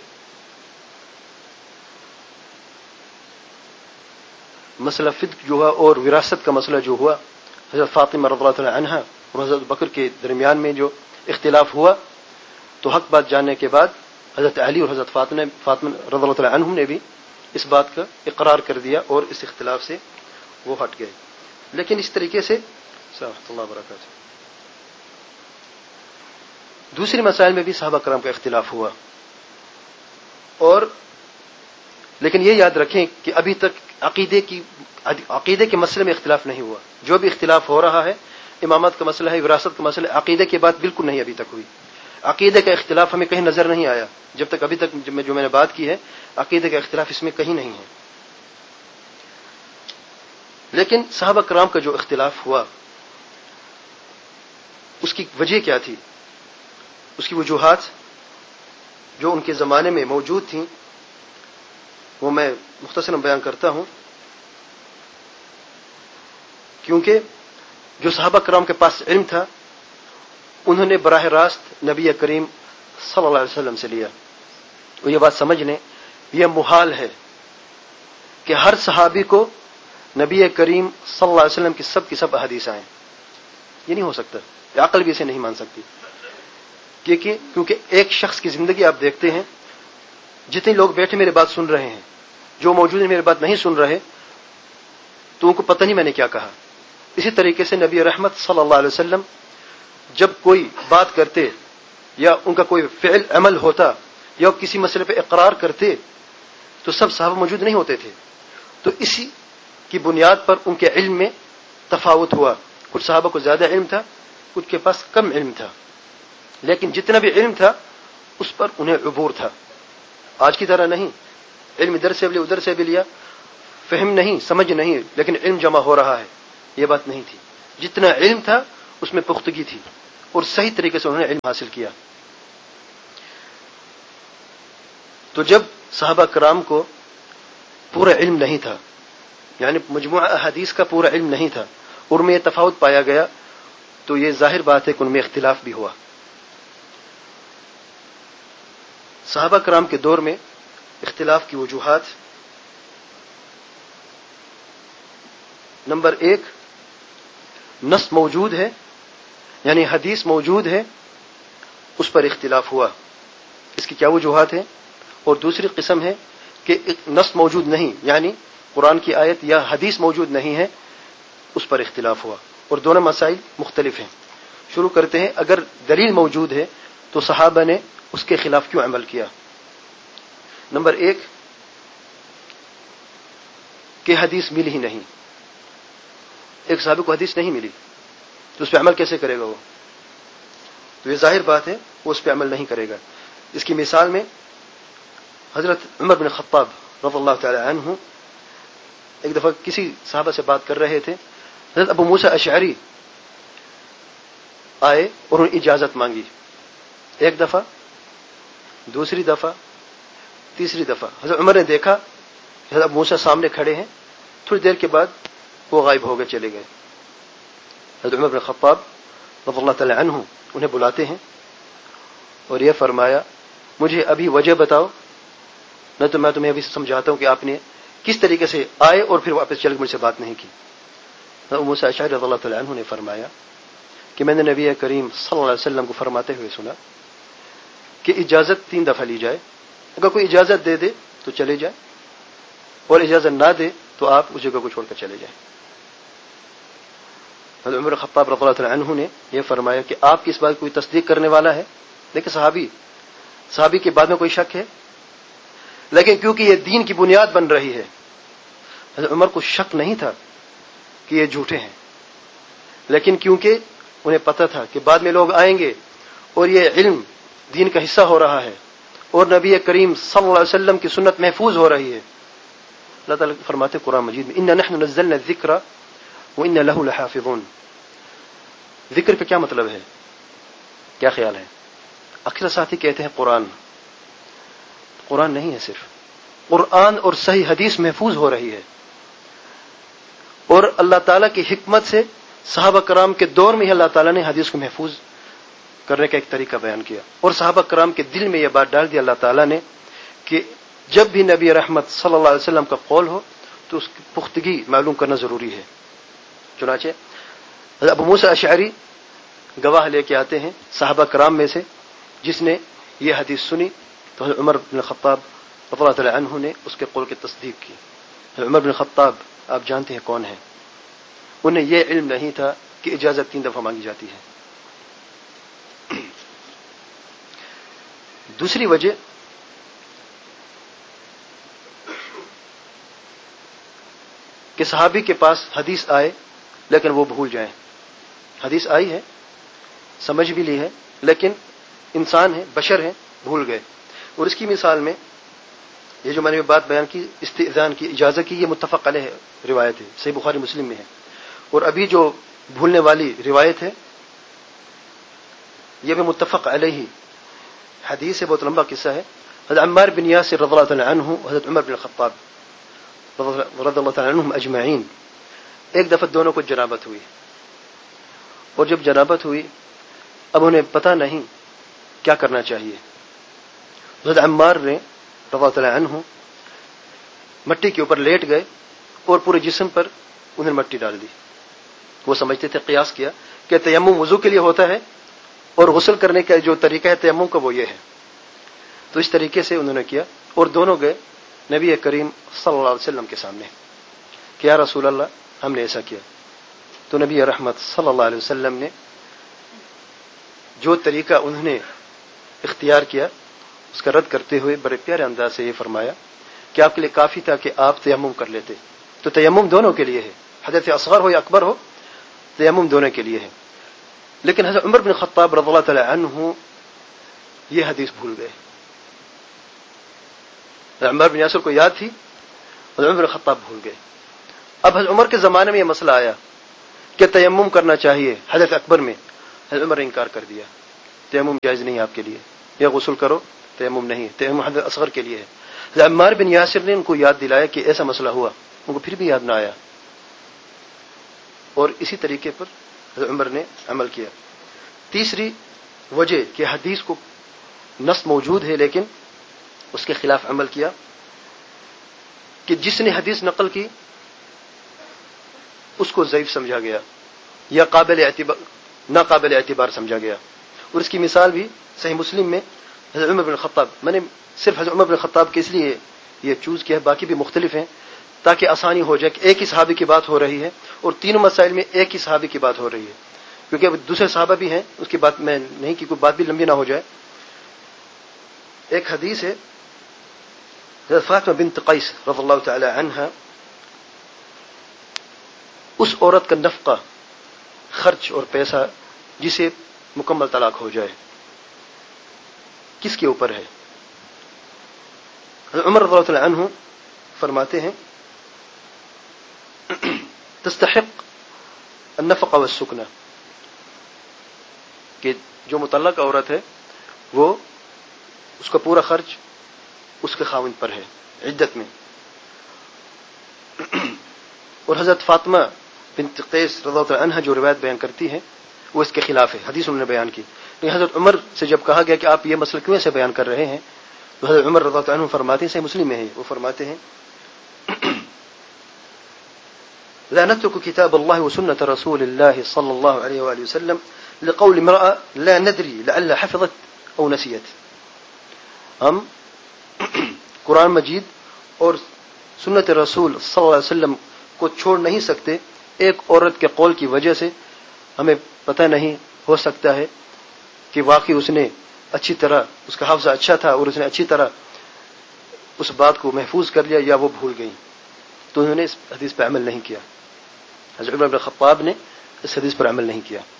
مسئلہ فدق جو ہوا اور وراثت کا مسئلہ جو ہوا, حضرت فاطمہ رضی اللہ تعالی عنہا اور حضرت بکر کے درمیان میں جو اختلاف ہوا, تو حق بات جاننے کے بعد حضرت علی اور حضرت فاطمہ فاطمہ رضی اللہ تعالی عنہم نے بھی اس بات کا اقرار کر دیا اور اس اختلاف سے وہ ہٹ گئے. لیکن اس طریقے سے رحمۃ اللہ وبرکاتہ دوسری مسائل میں بھی صحابہ کرام کا اختلاف ہوا, اور لیکن یہ یاد رکھیں کہ ابھی تک عقیدے کی عقیدے کے مسئلے میں اختلاف نہیں ہوا. جو بھی اختلاف ہو رہا ہے, امامت کا مسئلہ ہے, وراثت کا مسئلہ ہے, عقیدے کی بات بالکل نہیں ابھی تک ہوئی. عقیدے کا اختلاف ہمیں کہیں نظر نہیں آیا جب تک ابھی تک جو میں نے بات کی ہے, عقیدے کا اختلاف اس میں کہیں نہیں ہے. لیکن صحابہ کرام کا جو اختلاف ہوا اس کی وجہ کیا تھی, اس کی وجوہات جو ان کے زمانے میں موجود تھیں وہ میں مختصراً بیان کرتا ہوں. کیونکہ جو صحابہ کرام کے پاس علم تھا انہوں نے براہ راست نبی کریم صلی اللہ علیہ وسلم سے لیا. وہ یہ بات سمجھ لیں, یہ محال ہے کہ ہر صحابی کو نبی کریم صلی اللہ علیہ وسلم کی سب کی سب احادیث آئیں. یہ نہیں ہو سکتا, عقل بھی اسے نہیں مان سکتی. کیونکہ کیونکہ ایک شخص کی زندگی آپ دیکھتے ہیں, جتنے لوگ بیٹھے میرے بات سن رہے ہیں, جو موجود ہیں میری بات نہیں سن رہے, تو ان کو پتہ نہیں میں نے کیا کہا. اسی طریقے سے نبی رحمت صلی اللہ علیہ وسلم جب کوئی بات کرتے یا ان کا کوئی فعل عمل ہوتا یا کسی مسئلے پہ اقرار کرتے تو سب صحابہ موجود نہیں ہوتے تھے. تو اسی کی بنیاد پر ان کے علم میں تفاوت ہوا. کچھ صحابہ کو زیادہ علم تھا, کچھ کے پاس کم علم تھا, لیکن جتنا بھی علم تھا اس پر انہیں عبور تھا. آج کی طرح نہیں, علم ادھر سے بھی لیا ادھر سے بھی لیا, فہم نہیں, سمجھ نہیں, لیکن علم جمع ہو رہا ہے, یہ بات نہیں تھی. جتنا علم تھا اس میں پختگی تھی اور صحیح طریقے سے انہوں نے علم حاصل کیا. تو جب صحابہ کرام کو پورا علم نہیں تھا، یعنی مجموعہ احادیث کا پورا علم نہیں تھا، اور میں یہ تفاوت پایا گیا، تو یہ ظاہر بات ہے کہ ان میں اختلاف بھی ہوا. صحابہ کرام کے دور میں اختلاف کی وجوہات: نمبر ایک، نص موجود ہے، یعنی حدیث موجود ہے، اس پر اختلاف ہوا. اس کی کیا وجوہات ہیں؟ اور دوسری قسم ہے کہ نص موجود نہیں، یعنی قرآن کی آیت یا حدیث موجود نہیں ہے، اس پر اختلاف ہوا، اور دونوں مسائل مختلف ہیں. شروع کرتے ہیں. اگر دلیل موجود ہے تو صحابہ نے اس کے خلاف کیوں عمل کیا؟ نمبر ایک کہ حدیث ملی ہی نہیں. ایک صحابی کو حدیث نہیں ملی تو اس پہ عمل کیسے کرے گا وہ؟ تو یہ ظاہر بات ہے وہ اس پہ عمل نہیں کرے گا. اس کی مثال میں حضرت عمر بن خطاب رضی اللہ تعالی عنہ ایک دفعہ کسی صحابہ سے بات کر رہے تھے. حضرت ابو موسیٰ اشعری آئے اور انہوں نے اجازت مانگی. ایک دفعہ، دوسری دفعہ، تیسری دفعہ. حضرت عمر نے دیکھا کہ حضرت ابو موسیٰ سامنے کھڑے ہیں، تھوڑی دیر کے بعد وہ غائب ہو گئے، چلے گئے. حضرت عمر بن خطاب رضی اللہ تعالی عنہ انہیں بلاتے ہیں اور یہ فرمایا مجھے ابھی وجہ بتاؤ، نہ تو میں تمہیں ابھی سمجھاتا ہوں کہ آپ نے کس طریقے سے آئے اور پھر واپس چل کے مجھ سے بات نہیں کی. ابو موسیٰ اشعری رضی اللہ تعالی عنہ نے فرمایا کہ میں نے نبی کریم صلی اللہ علیہ وسلم کو فرماتے ہوئے سنا کہ اجازت تین دفعہ لی جائے، اگر کوئی اجازت دے دے تو چلے جائے، اور اجازت نہ دے تو آپ اس جگہ کو چھوڑ کر چلے جائیں. حضرت عمر خطاب رضی اللہ تعالی عنہ نے یہ فرمایا کہ آپ کی اس بات کوئی تصدیق کرنے والا ہے؟ دیکھیں صحابی صحابی کے بعد میں کوئی شک ہے، لیکن کیونکہ یہ دین کی بنیاد بن رہی ہے، حضرت عمر کو شک نہیں تھا کہ یہ جھوٹے ہیں، لیکن کیونکہ انہیں پتہ تھا کہ بعد میں لوگ آئیں گے اور یہ علم دین کا حصہ ہو رہا ہے اور نبی کریم صلی اللہ علیہ وسلم کی سنت محفوظ ہو رہی ہے. اللہ تعالیٰ فرماتے قرآن مجید میں اِنَّا نَحْنُ نَزَّلْنَا الذِّكْرَ وَإِنَّا لَهُ لَحَافِظُونَ. ذکر کا کیا مطلب ہے؟ کیا خیال ہے؟ اکثر ساتھی کہتے ہیں قرآن. قرآن نہیں ہے، صرف قرآن اور صحیح حدیث محفوظ ہو رہی ہے، اور اللہ تعالیٰ کی حکمت سے صحابہ کرام کے دور میں ہی اللہ تعالیٰ نے حدیث کو محفوظ کرنے کا ایک طریقہ بیان کیا، اور صحابہ کرام کے دل میں یہ بات ڈال دی اللہ تعالیٰ نے کہ جب بھی نبی رحمت صلی اللہ علیہ وسلم کا قول ہو تو اس کی پختگی معلوم کرنا ضروری ہے. چنانچہ حضرت ابو موسیٰ اشعری گواہ لے کے آتے ہیں صحابہ کرام میں سے جس نے یہ حدیث سنی، تو حضرت عمر بن خطاب رضی اللہ تعالی عنہ نے اس کے قول کی تصدیق کی. حضرت عمر بن خطاب آپ جانتے ہیں کون ہیں، انہیں یہ علم نہیں تھا کہ اجازت تین دفعہ مانگی جاتی ہے. دوسری وجہ کہ صحابی کے پاس حدیث آئے لیکن وہ بھول جائیں. حدیث آئی ہے، سمجھ بھی لی ہے، لیکن انسان ہے، بشر ہیں، بھول گئے. اور اس کی مثال میں یہ جو میں نے بات بیان کی استئذان کی، اجازت کی، یہ متفق علیہ روایت ہے، صحیح بخاری مسلم میں ہے. اور ابھی جو بھولنے والی روایت ہے یہ بھی متفق علیہ حدیث ہے، بہت لمبا قصہ ہے. حضرت عمار بن یاسر رضی اللہ تعالی عنہ، حضرت عمر بن الخطاب رضی اللہ تعالی عنہم اجمعین، ایک دفعہ دونوں کو جنابت ہوئی، اور جب جنابت ہوئی اب انہیں پتہ نہیں کیا کرنا چاہیے. حضرت عمار نے رضی اللہ تعالی عنہ مٹی کے اوپر لیٹ گئے اور پورے جسم پر انہیں مٹی ڈال دی. وہ سمجھتے تھے، قیاس کیا کہ تیمم وضو کے لیے ہوتا ہے اور غسل کرنے کا جو طریقہ ہے تیمم کا وہ یہ ہے. تو اس طریقے سے انہوں نے کیا، اور دونوں گئے نبی کریم صلی اللہ علیہ وسلم کے سامنے کہ یا رسول اللہ ہم نے ایسا کیا. تو نبی رحمت صلی اللہ علیہ وسلم نے جو طریقہ انہوں نے اختیار کیا اس کا رد کرتے ہوئے بڑے پیارے انداز سے یہ فرمایا کہ آپ کے لیے کافی تھا کہ آپ تیمم کر لیتے. تو تیمم دونوں کے لیے ہے، حدث اصغر ہو یا اکبر ہو، تیمم دونوں کے لیے ہے. لیکن حضرت عمر بن خطاب رضی اللہ تعالی عنہ یہ حدیث بھول گئے. حضرت عمر بن یاسر کو یاد تھی، حضرت عمر بن خطاب بھول گئے. اب حضرت عمر کے زمانے میں یہ مسئلہ آیا کہ تیمم کرنا چاہیے حضرت اکبر میں، حضرت عمر نے انکار کر دیا، تیمم جائز نہیں آپ کے لیے، یا غسل کرو، تیمم نہیں، تیمم حضرت اصغر کے لیے ہے۔ حضرت عمار بن یاسر نے ان کو یاد دلایا کہ ایسا مسئلہ ہوا، ان کو پھر بھی یاد نہ آیا، اور اسی طریقے پر حضرت عمر نے عمل کیا۔ تیسری وجہ کہ حدیث کو نص موجود ہے لیکن اس کے خلاف عمل کیا، کہ جس نے حدیث نقل کی اس کو ضعیف سمجھا گیا یا قابل اعتبار ناقابل اعتبار سمجھا گیا، اور اس کی مثال بھی صحیح مسلم میں حضرت عمر بن الخطاب، میں نے صرف حضرت عمر بن الخطاب کے اس لیے یہ چوز کیا ہے، باقی بھی مختلف ہیں تاکہ آسانی ہو جائے کہ ایک ہی صحابی کی بات ہو رہی ہے اور تینوں مسائل میں ایک ہی صحابی کی بات ہو رہی ہے، کیونکہ اب دوسرے صحابہ بھی ہیں، اس کی بات میں نہیں کی، کوئی بات بھی لمبی نہ ہو جائے۔ ایک حدیث ہے حضرت فاطمہ بنت قیس رضی اللہ تعالی عنہا، اس عورت کا نفقہ، خرچ اور پیسہ جسے مکمل طلاق ہو جائے، کس کے اوپر ہے؟ حضرت عمر رضی اللہ تعالی عنہ فرماتے ہیں تستحق النفقہ والسکنہ، کہ جو مطلق عورت ہے وہ اس کا پورا خرچ اس کے خاوند پر ہے عدت میں، اور حضرت فاطمہ بنت قیس رضی اللہ عنہ جو روایت بیان کرتی ہے وہ اس کے خلاف ہے، حدیث انہوں نے بیان کی، لیکن حضرت عمر سے جب کہا گیا کہ آپ یہ مسئلہ کیوں ایسے بیان کر رہے ہیں تو حضرت عمر رضی اللہ عنہ فرماتے ہیں، صحیح مسلم میں ہے، وہ فرماتے ہیں لا نترك كتاب الله وسنة رسول الله صلى الله عليه وآله وسلم لقول امرأة لا ندري لعل حفظت أو نسيت، ہم قرآن مجید اور سنت رسول صلی اللہ علیہ وسلم کو چھوڑ نہیں سکتے ایک عورت کے قول کی وجہ سے، ہمیں پتہ نہیں، ہو سکتا ہے کہ واقعی اس نے اچھی طرح، اس کا حافظہ اچھا تھا اور اس نے اچھی طرح اس بات کو محفوظ کر لیا یا وہ بھول گئی، تو انہوں نے اس حدیث پر عمل نہیں کیا، حضرت عمر بن الخطاب نے اس حدیث پر عمل نہیں کیا۔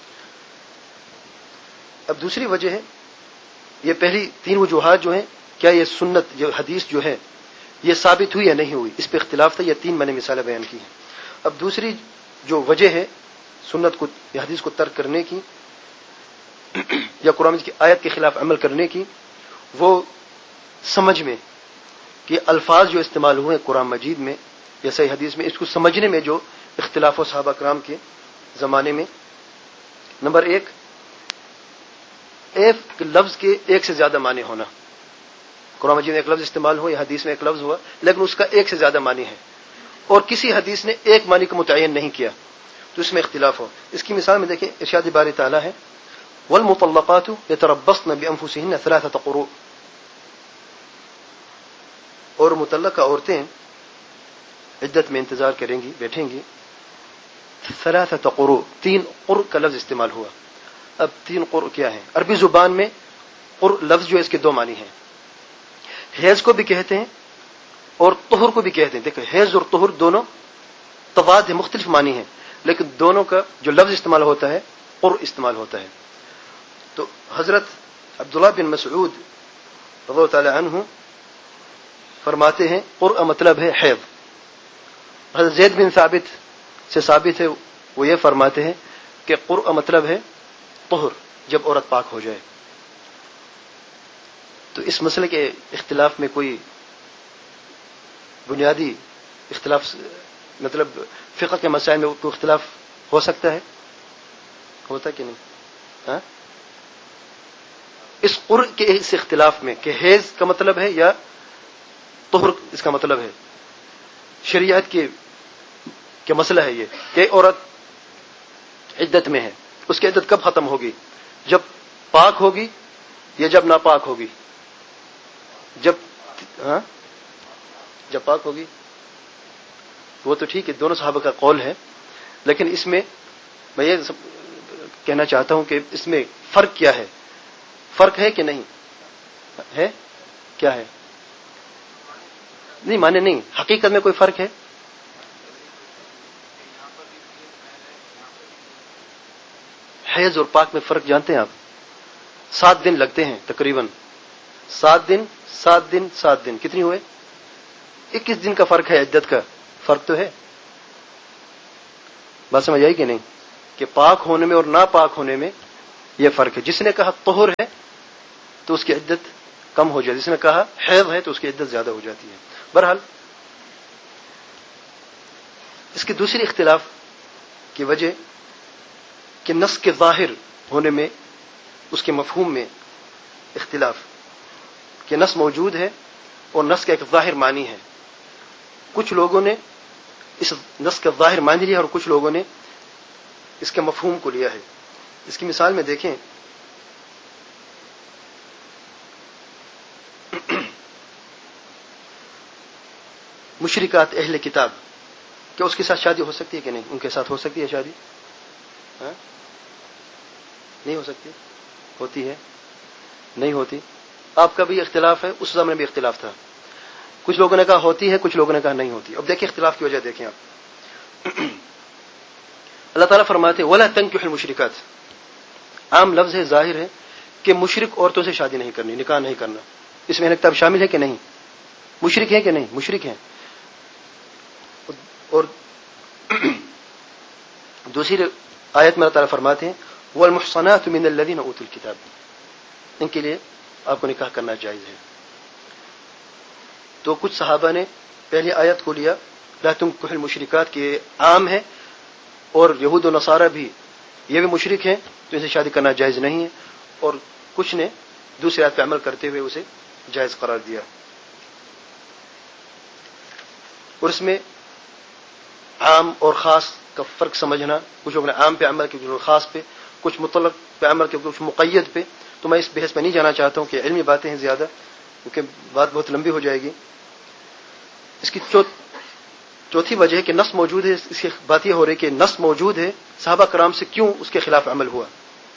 اب دوسری وجہ ہے، یہ پہلی تین وجوہات جو ہیں، کیا یہ سنت جو حدیث جو ہے یہ ثابت ہوئی یا نہیں ہوئی، اس پہ اختلاف تھا، یہ تین میں نے مثالیں بیان کی ہیں۔ اب دوسری جو وجہ ہے سنت کو یا حدیث کو ترک کرنے کی یا قرآن مجید کی آیت کے خلاف عمل کرنے کی، وہ سمجھ میں کہ الفاظ جو استعمال ہوئے قرآن مجید میں یا صحیح حدیث میں، اس کو سمجھنے میں جو اختلاف و صحابہ کرام کے زمانے میں، نمبر ایک، ایک لفظ کے ایک سے زیادہ معنی ہونا، قرآن مجید میں ایک لفظ استعمال ہو یا حدیث میں ایک لفظ ہوا لیکن اس کا ایک سے زیادہ معنی ہے، اور کسی حدیث نے ایک معنی کو متعین نہیں کیا تو اس میں اختلاف ہو۔ اس کی مثال میں دیکھیں، ارشاد باری تعالیٰ ہے والمطلقات یتربصن بانفسهن ثلاثة قروء، اور مطلقہ عورتیں عدت میں انتظار کریں گی، بیٹھیں گی، ثلاثة قروء، تین قر کا لفظ استعمال ہوا۔ اب تین قر کیا ہیں؟ عربی زبان میں قر لفظ جو ہے اس کے دو معنی ہیں، حیض کو بھی کہتے ہیں اور طہر کو بھی کہتے ہیں۔ دیکھو حیض اور طہر دونوں تضاد ہے، مختلف معنی ہیں، لیکن دونوں کا جو لفظ استعمال ہوتا ہے قر استعمال ہوتا ہے۔ تو حضرت عبداللہ بن مسعود رضی اللہ تعالی عنہ فرماتے ہیں قر مطلب ہے حیض، حضرت زید بن ثابت سے ثابت ہے، وہ یہ فرماتے ہیں کہ قر مطلب ہے طہر، جب عورت پاک ہو جائے۔ تو اس مسئلے کے اختلاف میں کوئی بنیادی اختلاف، مطلب فقہ کے مسائل میں کوئی اختلاف ہو سکتا ہے، ہوتا کہ نہیں؟ ہاں؟ اس قر کے اس اختلاف میں کہ حیض کا مطلب ہے یا طہر اس کا مطلب ہے، شریعت کے کیا مسئلہ ہے یہ کہ عورت عدت میں ہے، اس کی عدت کب ختم ہوگی؟ جب پاک ہوگی یا جب ناپاک ہوگی؟ جب ہاں جب پاک ہوگی، وہ تو ٹھیک ہے، دونوں صحابہ کا قول ہے، لیکن اس میں میں یہ کہنا چاہتا ہوں کہ اس میں فرق کیا ہے؟ فرق ہے کہ نہیں ہے؟ کیا ہے؟ نہیں مانے نہیں، حقیقت میں کوئی فرق ہے؟ حیض اور پاک میں فرق جانتے ہیں آپ؟ سات دن لگتے ہیں تقریباً، سات دن سات دن سات دن کتنی ہوئے؟ اکیس دن کا فرق ہے، عدت کا فرق تو ہے۔ بات سمجھ آئی کہ نہیں؟ کہ پاک ہونے میں اور ناپاک ہونے میں یہ فرق ہے. جس نے کہا طہر ہے تو اس کی عدت کم ہو جاتی، جس نے کہا حیض ہے تو اس کی عدت زیادہ ہو جاتی ہے. بہرحال اس کی دوسری اختلاف کی وجہ کہ نص کے ظاہر ہونے میں، اس کے مفہوم میں اختلاف، کہ نص موجود ہے اور نص کا ایک ظاہر معنی ہے. کچھ لوگوں نے اس نص کا ظاہر معنی لیا اور کچھ لوگوں نے اس کے مفہوم کو لیا ہے. اس کی مثال میں دیکھیں، مشرکات اہل کتاب، کیا اس کے ساتھ شادی ہو سکتی ہے کہ نہیں؟ ان کے ساتھ ہو سکتی ہے شادی؟ ہاں؟ نہیں ہو سکتی؟ ہوتی ہے؟ نہیں ہوتی؟ آپ کا بھی اختلاف ہے، اس زمانے میں بھی اختلاف تھا. کچھ لوگوں نے کہا ہوتی ہے، کچھ لوگوں نے کہا نہیں ہوتی. اب دیکھیں اختلاف کی وجہ دیکھیں آپ. اللہ تعالیٰ فرماتے ہیں وَلَا تَنكِحُوا الْمُشْرِكَاتِ، عام لفظ ہے، ظاہر ہے کہ مشرک عورتوں سے شادی نہیں کرنی، نکاح نہیں کرنا. اس میں کتاب شامل ہے کہ نہیں؟ مشرک ہیں کہ نہیں؟ مشرک ہیں. اور دوسری آیت میں اللہ تعالیٰ فرماتے ہیں وَالْمُحْصَنَاتُ مِنَ الَّذِينَ أُوتُوا الْكِتَابَ، ان کے لیے آپ کو نکاح کرنا جائز ہے. تو کچھ صحابہ نے پہلی آیت کو لیا لا تنکحوا المشرکات کے عام ہے، اور یہود و نصارہ بھی یہ بھی مشرک ہیں تو ان سے شادی کرنا جائز نہیں ہے. اور کچھ نے دوسری آیت پہ عمل کرتے ہوئے اسے جائز قرار دیا. اور اس میں عام اور خاص کا فرق سمجھنا، کچھ لوگوں نے عام پہ عمل کیا، کچھ لوگ خاص پہ، کچھ مطلق پہ عمل کیا، کچھ مقید پہ. تو میں اس بحث میں نہیں جانا چاہتا ہوں کہ علمی باتیں ہیں زیادہ، کیونکہ بات بہت لمبی ہو جائے گی. اس کی چوتھی وجہ ہے کہ نص موجود ہے. اس کی بات یہ ہو رہی ہے کہ نص موجود ہے، صحابہ کرام سے کیوں اس کے خلاف عمل ہوا؟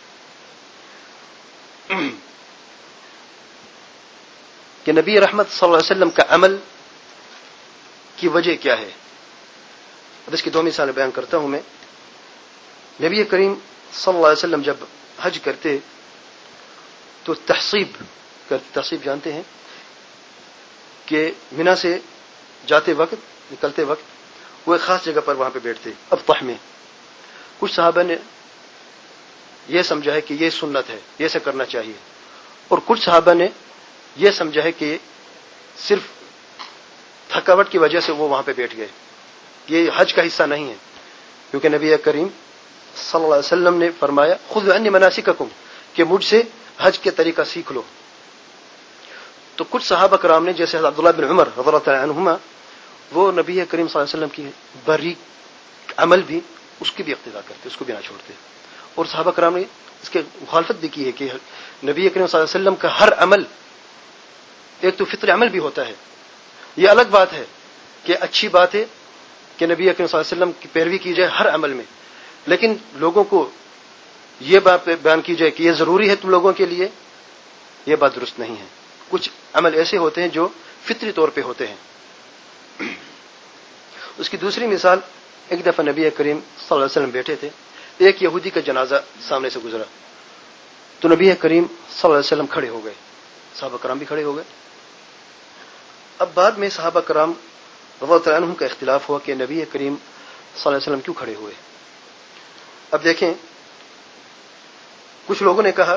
کہ نبی رحمت صلی اللہ علیہ وسلم کا عمل کی وجہ کیا ہے؟ اب اس کی دو مثالیں بیان کرتا ہوں میں. نبی کریم صلی اللہ علیہ وسلم جب حج کرتے تو تحصیب کرتے. تحصیب جانتے ہیں کہ منا سے جاتے وقت، نکلتے وقت وہ ایک خاص جگہ پر وہاں پہ بیٹھتے ابطح میں. کچھ صحابہ نے یہ سمجھا ہے کہ یہ سنت ہے، یہ ایسا کرنا چاہیے، اور کچھ صحابہ نے یہ سمجھا ہے کہ صرف تھکاوٹ کی وجہ سے وہ وہاں پہ بیٹھ گئے، یہ حج کا حصہ نہیں ہے. کیونکہ نبی کریم صلی اللہ علیہ وسلم نے فرمایا خذوا عنی مناسککم، کہ مجھ سے حج کے طریقہ سیکھ لو. تو کچھ صحابہ کرام نے، جیسے عبداللہ بن عمر رضی اللہ تعالی عنہما، وہ نبی کریم صلی اللہ علیہ وسلم کی باریک عمل بھی اس کی بھی اقتداء کرتے، اس کو بھی نہ چھوڑتے. اور صحابہ کرام نے اس کے مخالفت بھی کی ہے کہ نبی کریم صلی اللہ علیہ وسلم کا ہر عمل ایک تو فطری عمل بھی ہوتا ہے. یہ الگ بات ہے کہ اچھی بات ہے کہ نبی کریم صلی اللہ علیہ وسلم کی پیروی کی جائے ہر عمل میں، لیکن لوگوں کو یہ بات بیان کی جائے کہ یہ ضروری ہے تم لوگوں کے لیے، یہ بات درست نہیں ہے. کچھ عمل ایسے ہوتے ہیں جو فطری طور پہ ہوتے ہیں. اس کی دوسری مثال، ایک دفعہ نبی کریم صلی اللہ علیہ وسلم بیٹھے تھے، ایک یہودی کا جنازہ سامنے سے گزرا، تو نبی کریم صلی اللہ علیہ وسلم کھڑے ہو گئے، صحابہ کرام بھی کھڑے ہو گئے. اب بعد میں صحابہ کرام رضی اللہ عنہم کا اختلاف ہوا کہ نبی کریم صلی اللہ علیہ وسلم کیوں کھڑے ہوئے. اب دیکھیں، کچھ لوگوں نے کہا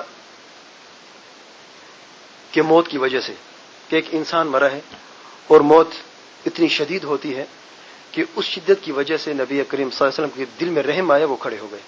کہ موت کی وجہ سے، کہ ایک انسان مرا ہے اور موت اتنی شدید ہوتی ہے کہ اس شدت کی وجہ سے نبی کریم صلی اللہ علیہ وسلم کے دل میں رحم آیا، وہ کھڑے ہو گئے.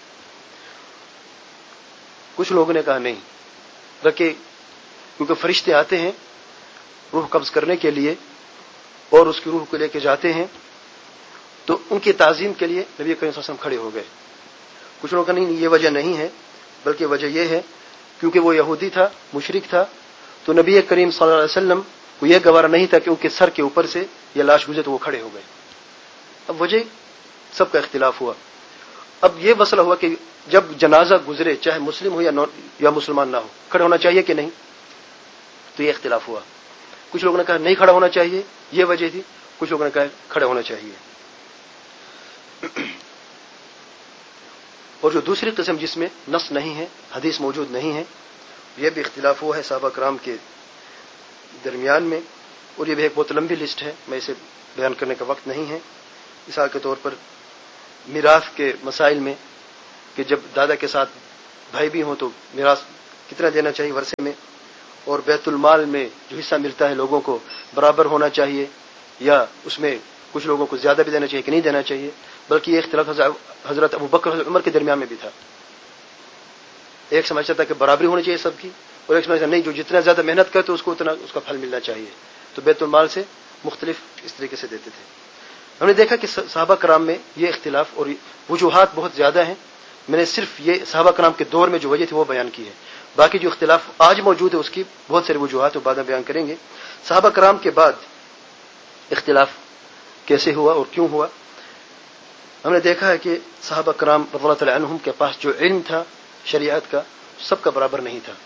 کچھ لوگوں نے کہا نہیں، بلکہ کیونکہ فرشتے آتے ہیں روح قبض کرنے کے لیے اور اس کی روح کو لے کے جاتے ہیں، تو ان کی تعظیم کے لیے نبی کریم صلی اللہ علیہ وسلم کھڑے ہو گئے. کچھ لوگوں کا نہیں، یہ وجہ نہیں ہے، بلکہ وجہ یہ ہے کیونکہ وہ یہودی تھا، مشرک تھا، تو نبی کریم صلی اللہ علیہ وسلم کو یہ گوارا نہیں تھا کہ ان کے سر کے اوپر سے یہ لاش گزرے، تو وہ کھڑے ہو گئے. اب وجہ سب کا اختلاف ہوا. اب یہ مسئلہ ہوا کہ جب جنازہ گزرے، چاہے مسلم ہو یا یا مسلمان نہ ہو، کھڑے ہونا چاہیے کہ نہیں؟ تو یہ اختلاف ہوا. کچھ لوگوں نے کہا نہیں کھڑا ہونا چاہیے، یہ وجہ تھی. کچھ لوگوں نے کہا کھڑے ہونا چاہیے. اور جو دوسری قسم جس میں نص نہیں ہے، حدیث موجود نہیں ہے، یہ بھی اختلاف ہوا ہے صحابہ کرام کے درمیان میں. اور یہ بھی ایک بہت لمبی لسٹ ہے، میں اسے بیان کرنے کا وقت نہیں ہے. مثال کے طور پر میراث کے مسائل میں کہ جب دادا کے ساتھ بھائی بھی ہوں تو میراث کتنا دینا چاہیے ورثے میں، اور بیت المال میں جو حصہ ملتا ہے لوگوں کو برابر ہونا چاہیے یا اس میں کچھ لوگوں کو زیادہ بھی دینا چاہیے کہ نہیں دینا چاہیے، بلکہ یہ اختلاف حضرت ابو بکر حضرت عمر کے درمیان میں بھی تھا. ایک سمجھتا تھا کہ برابری ہونی چاہیے سب کی، اور ایک سمجھتا نہیں جو جتنا زیادہ محنت کرے تو اس کو اتنا اس کا پھل ملنا چاہیے، تو بیت المال سے مختلف اس طریقے سے دیتے تھے. ہم نے دیکھا کہ صحابہ کرام میں یہ اختلاف اور وجوہات بہت زیادہ ہیں. میں نے صرف یہ صحابہ کرام کے دور میں جو وجہ تھی وہ بیان کی ہے، باقی جو اختلاف آج موجود ہے اس کی بہت سارے وجوہات بعد میں بیان کریں گے. صحابہ کرام کے بعد اختلاف کیسے ہوا اور کیوں ہوا؟ ہم نے دیکھا ہے کہ صحابہ کرام رضی اللہ تعالی عنہم کے پاس جو علم تھا شریعت کا سب کا برابر نہیں تھا.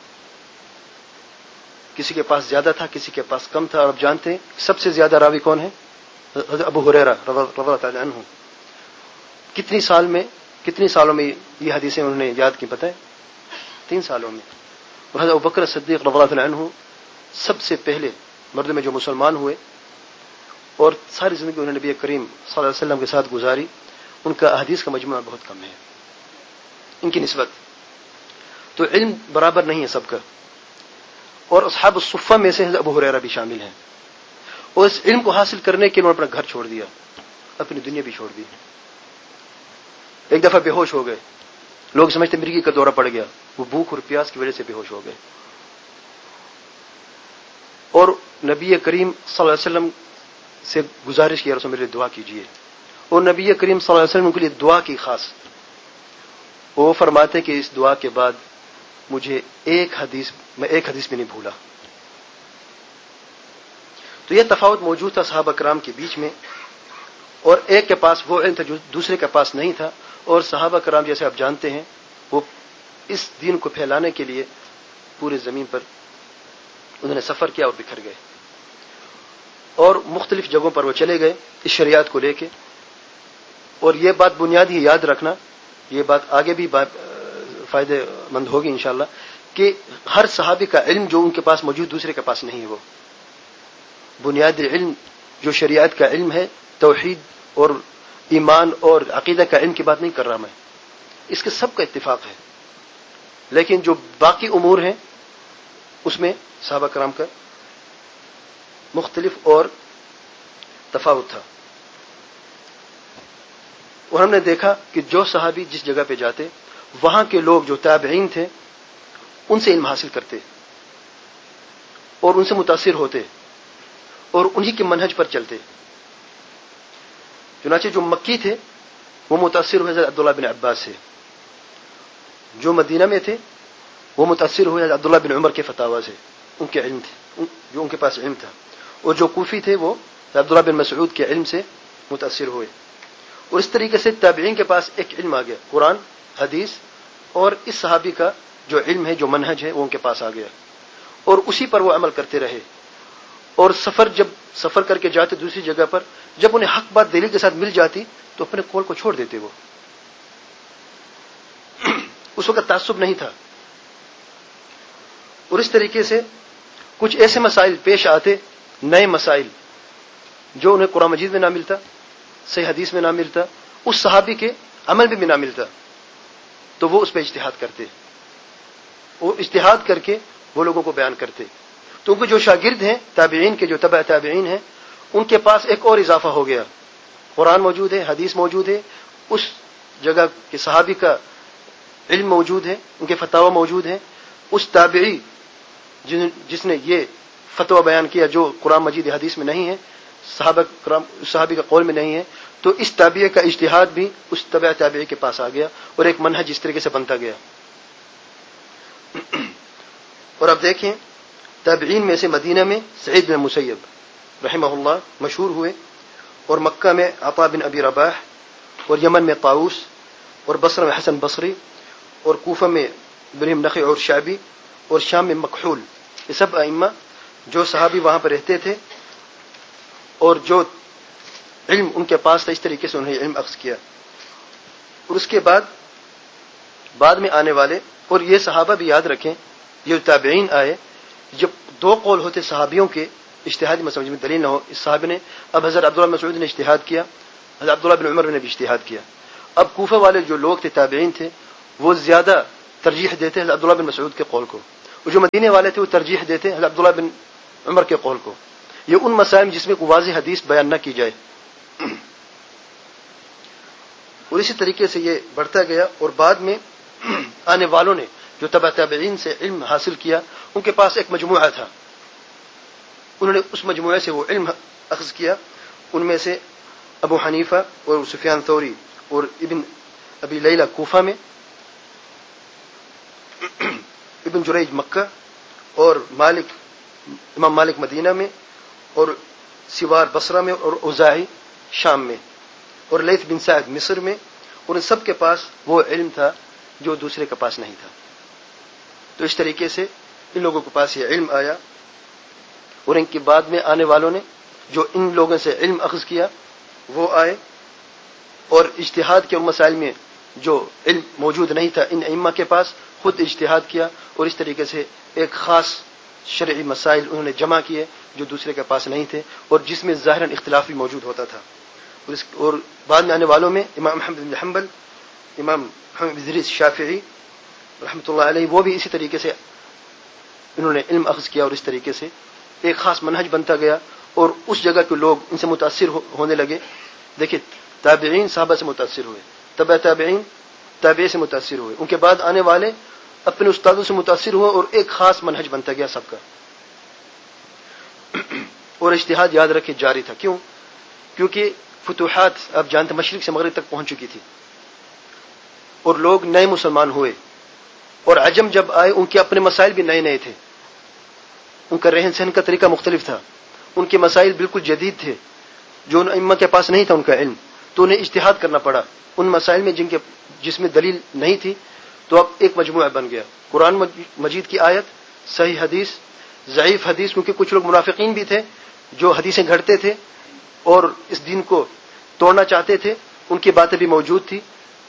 کسی کے پاس زیادہ تھا، کسی کے پاس کم تھا. اور اب جانتے ہیں سب سے زیادہ راوی کون ہے؟ حضرت ابو ہریرہ رضی اللہ تعالی عنہ. کتنی سال میں کتنی سالوں میں یہ حدیثیں انہوں نے یاد کی پتہ ہے؟ تین سالوں میں. اور حضرت ابوبکر صدیق رضی اللہ تعالی عنہ سب سے پہلے مردوں میں جو مسلمان ہوئے اور ساری زندگی انہوں نے نبی کریم صلی اللہ علیہ وسلم کے ساتھ گزاری، ان کا احادیث کا مجموعہ بہت کم ہے ان کی نسبت. تو علم برابر نہیں ہے سب کا. اور اصحاب الصفہ میں سے ابو ہریرہ بھی شامل ہیں. اور اس علم کو حاصل کرنے کے لیے انہوں نے اپنا گھر چھوڑ دیا، اپنی دنیا بھی چھوڑ دی. ایک دفعہ بے ہوش ہو گئے، لوگ سمجھتے مرگی کا دورہ پڑ گیا، وہ بھوک اور پیاس کی وجہ سے بے ہوش ہو گئے. اور نبی کریم صلی اللہ علیہ وسلم سے گزارش کی، رسول میرے لیے دعا کیجیے. اور نبی کریم صلی اللہ علیہ وسلم کے لیے دعا کی خاص. وہ فرماتے کہ اس دعا کے بعد مجھے ایک حدیث میں ایک حدیث بھی نہیں بھولا. تو یہ تفاوت موجود تھا صحابہ کرام کے بیچ میں، اور ایک کے پاس وہ علم تھا جو دوسرے کے پاس نہیں تھا. اور صحابہ کرام جیسے آپ جانتے ہیں وہ اس دین کو پھیلانے کے لیے پورے زمین پر انہوں نے سفر کیا اور بکھر گئے، اور مختلف جگہوں پر وہ چلے گئے اس شریعت کو لے کے. اور یہ بات بنیادی یاد رکھنا، یہ بات آگے بھی فائدے مند ہوگی انشاءاللہ، کہ ہر صحابی کا علم جو ان کے پاس موجود دوسرے کے پاس نہیں ہے. وہ بنیادی علم جو شریعت کا علم ہے، توحید اور ایمان اور عقیدہ کا علم کی بات نہیں کر رہا میں، اس کے سب کا اتفاق ہے. لیکن جو باقی امور ہیں اس میں صحابہ کرام کا مختلف اور تفاوت تھا. اور ہم نے دیکھا کہ جو صحابی جس جگہ پہ جاتے وہاں کے لوگ جو تابعین تھے ان سے علم حاصل کرتے اور ان سے متاثر ہوتے اور انہی کے منہج پر چلتے. چنانچہ جو مکی تھے وہ متاثر ہوئے حضرت عبداللہ بن عباس سے، جو مدینہ میں تھے وہ متاثر ہوئے حضرت عبداللہ بن عمر کے فتاوی سے، ان کے علم تھے جو ان کے پاس علم تھا. اور جو کوفی تھے وہ عبداللہ بن مسعود کے علم سے متاثر ہوئے. اور اس طریقے سے تابعین کے پاس ایک علم آ گیا، قرآن حدیث، اور اس صحابی کا جو علم ہے جو منہج ہے وہ ان کے پاس آ گیا، اور اسی پر وہ عمل کرتے رہے. اور سفر جب سفر کر کے جاتے دوسری جگہ پر، جب انہیں حق بات دلیل کے ساتھ مل جاتی تو اپنے قول کو چھوڑ دیتے. وہ اس وقت تعصب نہیں تھا. اور اس طریقے سے کچھ ایسے مسائل پیش آتے، نئے مسائل جو انہیں قرآن مجید میں نہ ملتا، صحیح حدیث میں نہ ملتا، اس صحابی کے عمل میں بھی نہ ملتا، تو وہ اس پہ اجتہاد کرتے. وہ اجتہاد کر کے وہ لوگوں کو بیان کرتے. تو ان کے جو شاگرد ہیں تابعین کے، جو تبع تابعین ہیں، ان کے پاس ایک اور اضافہ ہو گیا. قرآن موجود ہے، حدیث موجود ہے، اس جگہ کے صحابی کا علم موجود ہے، ان کے فتاوی موجود ہیں. اس تابعی جس نے یہ فتویٰ بیان کیا جو قرآن مجید حدیث میں نہیں ہے، صحابہ کرام صحابی کا قول میں نہیں ہے، تو اس تابعی کا اجتہاد بھی اس تبع تابعی کے پاس آ گیا اور ایک منہج اس طریقے سے بنتا گیا. اور اب دیکھیں تابعین میں سے مدینہ میں سعید بن مسیب رحمہ اللہ مشہور ہوئے، اور مکہ میں عطا بن ابی رباح، اور یمن میں طاؤس، اور بصرہ میں حسن بصری، اور کوفہ میں ابراہیم نخعی اور شعبی، اور شام میں مکحول. یہ سب ائمہ جو صحابی وہاں پر رہتے تھے اور جو علم ان کے پاس تھا اس طریقے سے انہیں علم اخذ کیا. اور اس کے بعد بعد میں آنے والے، اور یہ صحابہ بھی یاد رکھیں، یہ تابعین آئے، جب دو قول ہوتے صحابیوں کے اجتہادی مسئلے میں دلیل نہ ہو، اس صحابی نے اب حضرت عبداللہ مسعود نے اجتہاد کیا، حضرت عبداللہ بن عمر نے بھی اجتہاد کیا. اب کوفہ والے جو لوگ تھے تابعین تھے وہ زیادہ ترجیح دیتے حضرت عبداللہ بن مسعود کے قول کو, اور جو مدینے والے تھے وہ ترجیح دیتے حضرت عبداللہ بن عمر کے قول کو. یہ ان مسائل جس میں کوئی واضح حدیث بیان نہ کی جائے. اور اسی طریقے سے یہ بڑھتا گیا, اور بعد میں آنے والوں نے جو تبع تابعین سے علم حاصل کیا ان کے پاس ایک مجموعہ تھا, انہوں نے اس مجموعے سے وہ علم اخذ کیا. ان میں سے ابو حنیفہ اور سفیان ثوری اور ابن ابی لیلہ کوفہ میں, ابن جریج مکہ, اور مالک امام مالک مدینہ میں, اور سوار بصرہ میں, اور اوزاعی شام میں, اور لیث بن سعد مصر میں. اور ان سب کے پاس وہ علم تھا جو دوسرے کے پاس نہیں تھا. تو اس طریقے سے ان لوگوں کے پاس یہ علم آیا, اور ان کے بعد میں آنے والوں نے جو ان لوگوں سے علم اخذ کیا وہ آئے, اور اجتہاد کے مسائل میں جو علم موجود نہیں تھا ان ائمہ کے پاس خود اجتہاد کیا, اور اس طریقے سے ایک خاص شرعی مسائل انہوں نے جمع کیے جو دوسرے کے پاس نہیں تھے, اور جس میں ظاہراً اختلاف بھی موجود ہوتا تھا. اور, اس اور بعد میں آنے والوں میں امام احمد بن حنبل, امام محمد بن ادریس شافعی رحمۃ اللہ علیہ, وہ بھی اسی طریقے سے انہوں نے علم اخذ کیا, اور اس طریقے سے ایک خاص منہج بنتا گیا, اور اس جگہ کے لوگ ان سے متاثر ہونے لگے. دیکھیں تابعین صحابہ سے متاثر ہوئے, تبع تابعین تابعی سے متاثر ہوئے, ان کے بعد آنے والے اپنے استادوں سے متاثر ہوئے, اور ایک خاص منہج بنتا گیا سب کا. اور اجتہاد یاد رکھے جاری تھا. کیوں؟ کیونکہ فتوحات آپ جانتے مشرق سے مغرب تک پہنچ چکی تھی, اور لوگ نئے مسلمان ہوئے, اور عجم جب آئے ان کے اپنے مسائل بھی نئے نئے تھے, ان کا رہن سہن کا طریقہ مختلف تھا, ان کے مسائل بالکل جدید تھے جو ان ائمہ کے پاس نہیں تھا ان کا علم. تو انہیں اجتہاد کرنا پڑا ان مسائل میں جن کے جس میں دلیل نہیں تھی. تو اب ایک مجموعہ بن گیا, قرآن مجید کی آیت, صحیح حدیث, ضعیف حدیث, کیونکہ کچھ لوگ منافقین بھی تھے جو حدیثیں گھڑتے تھے اور اس دین کو توڑنا چاہتے تھے, ان کی باتیں بھی موجود تھی.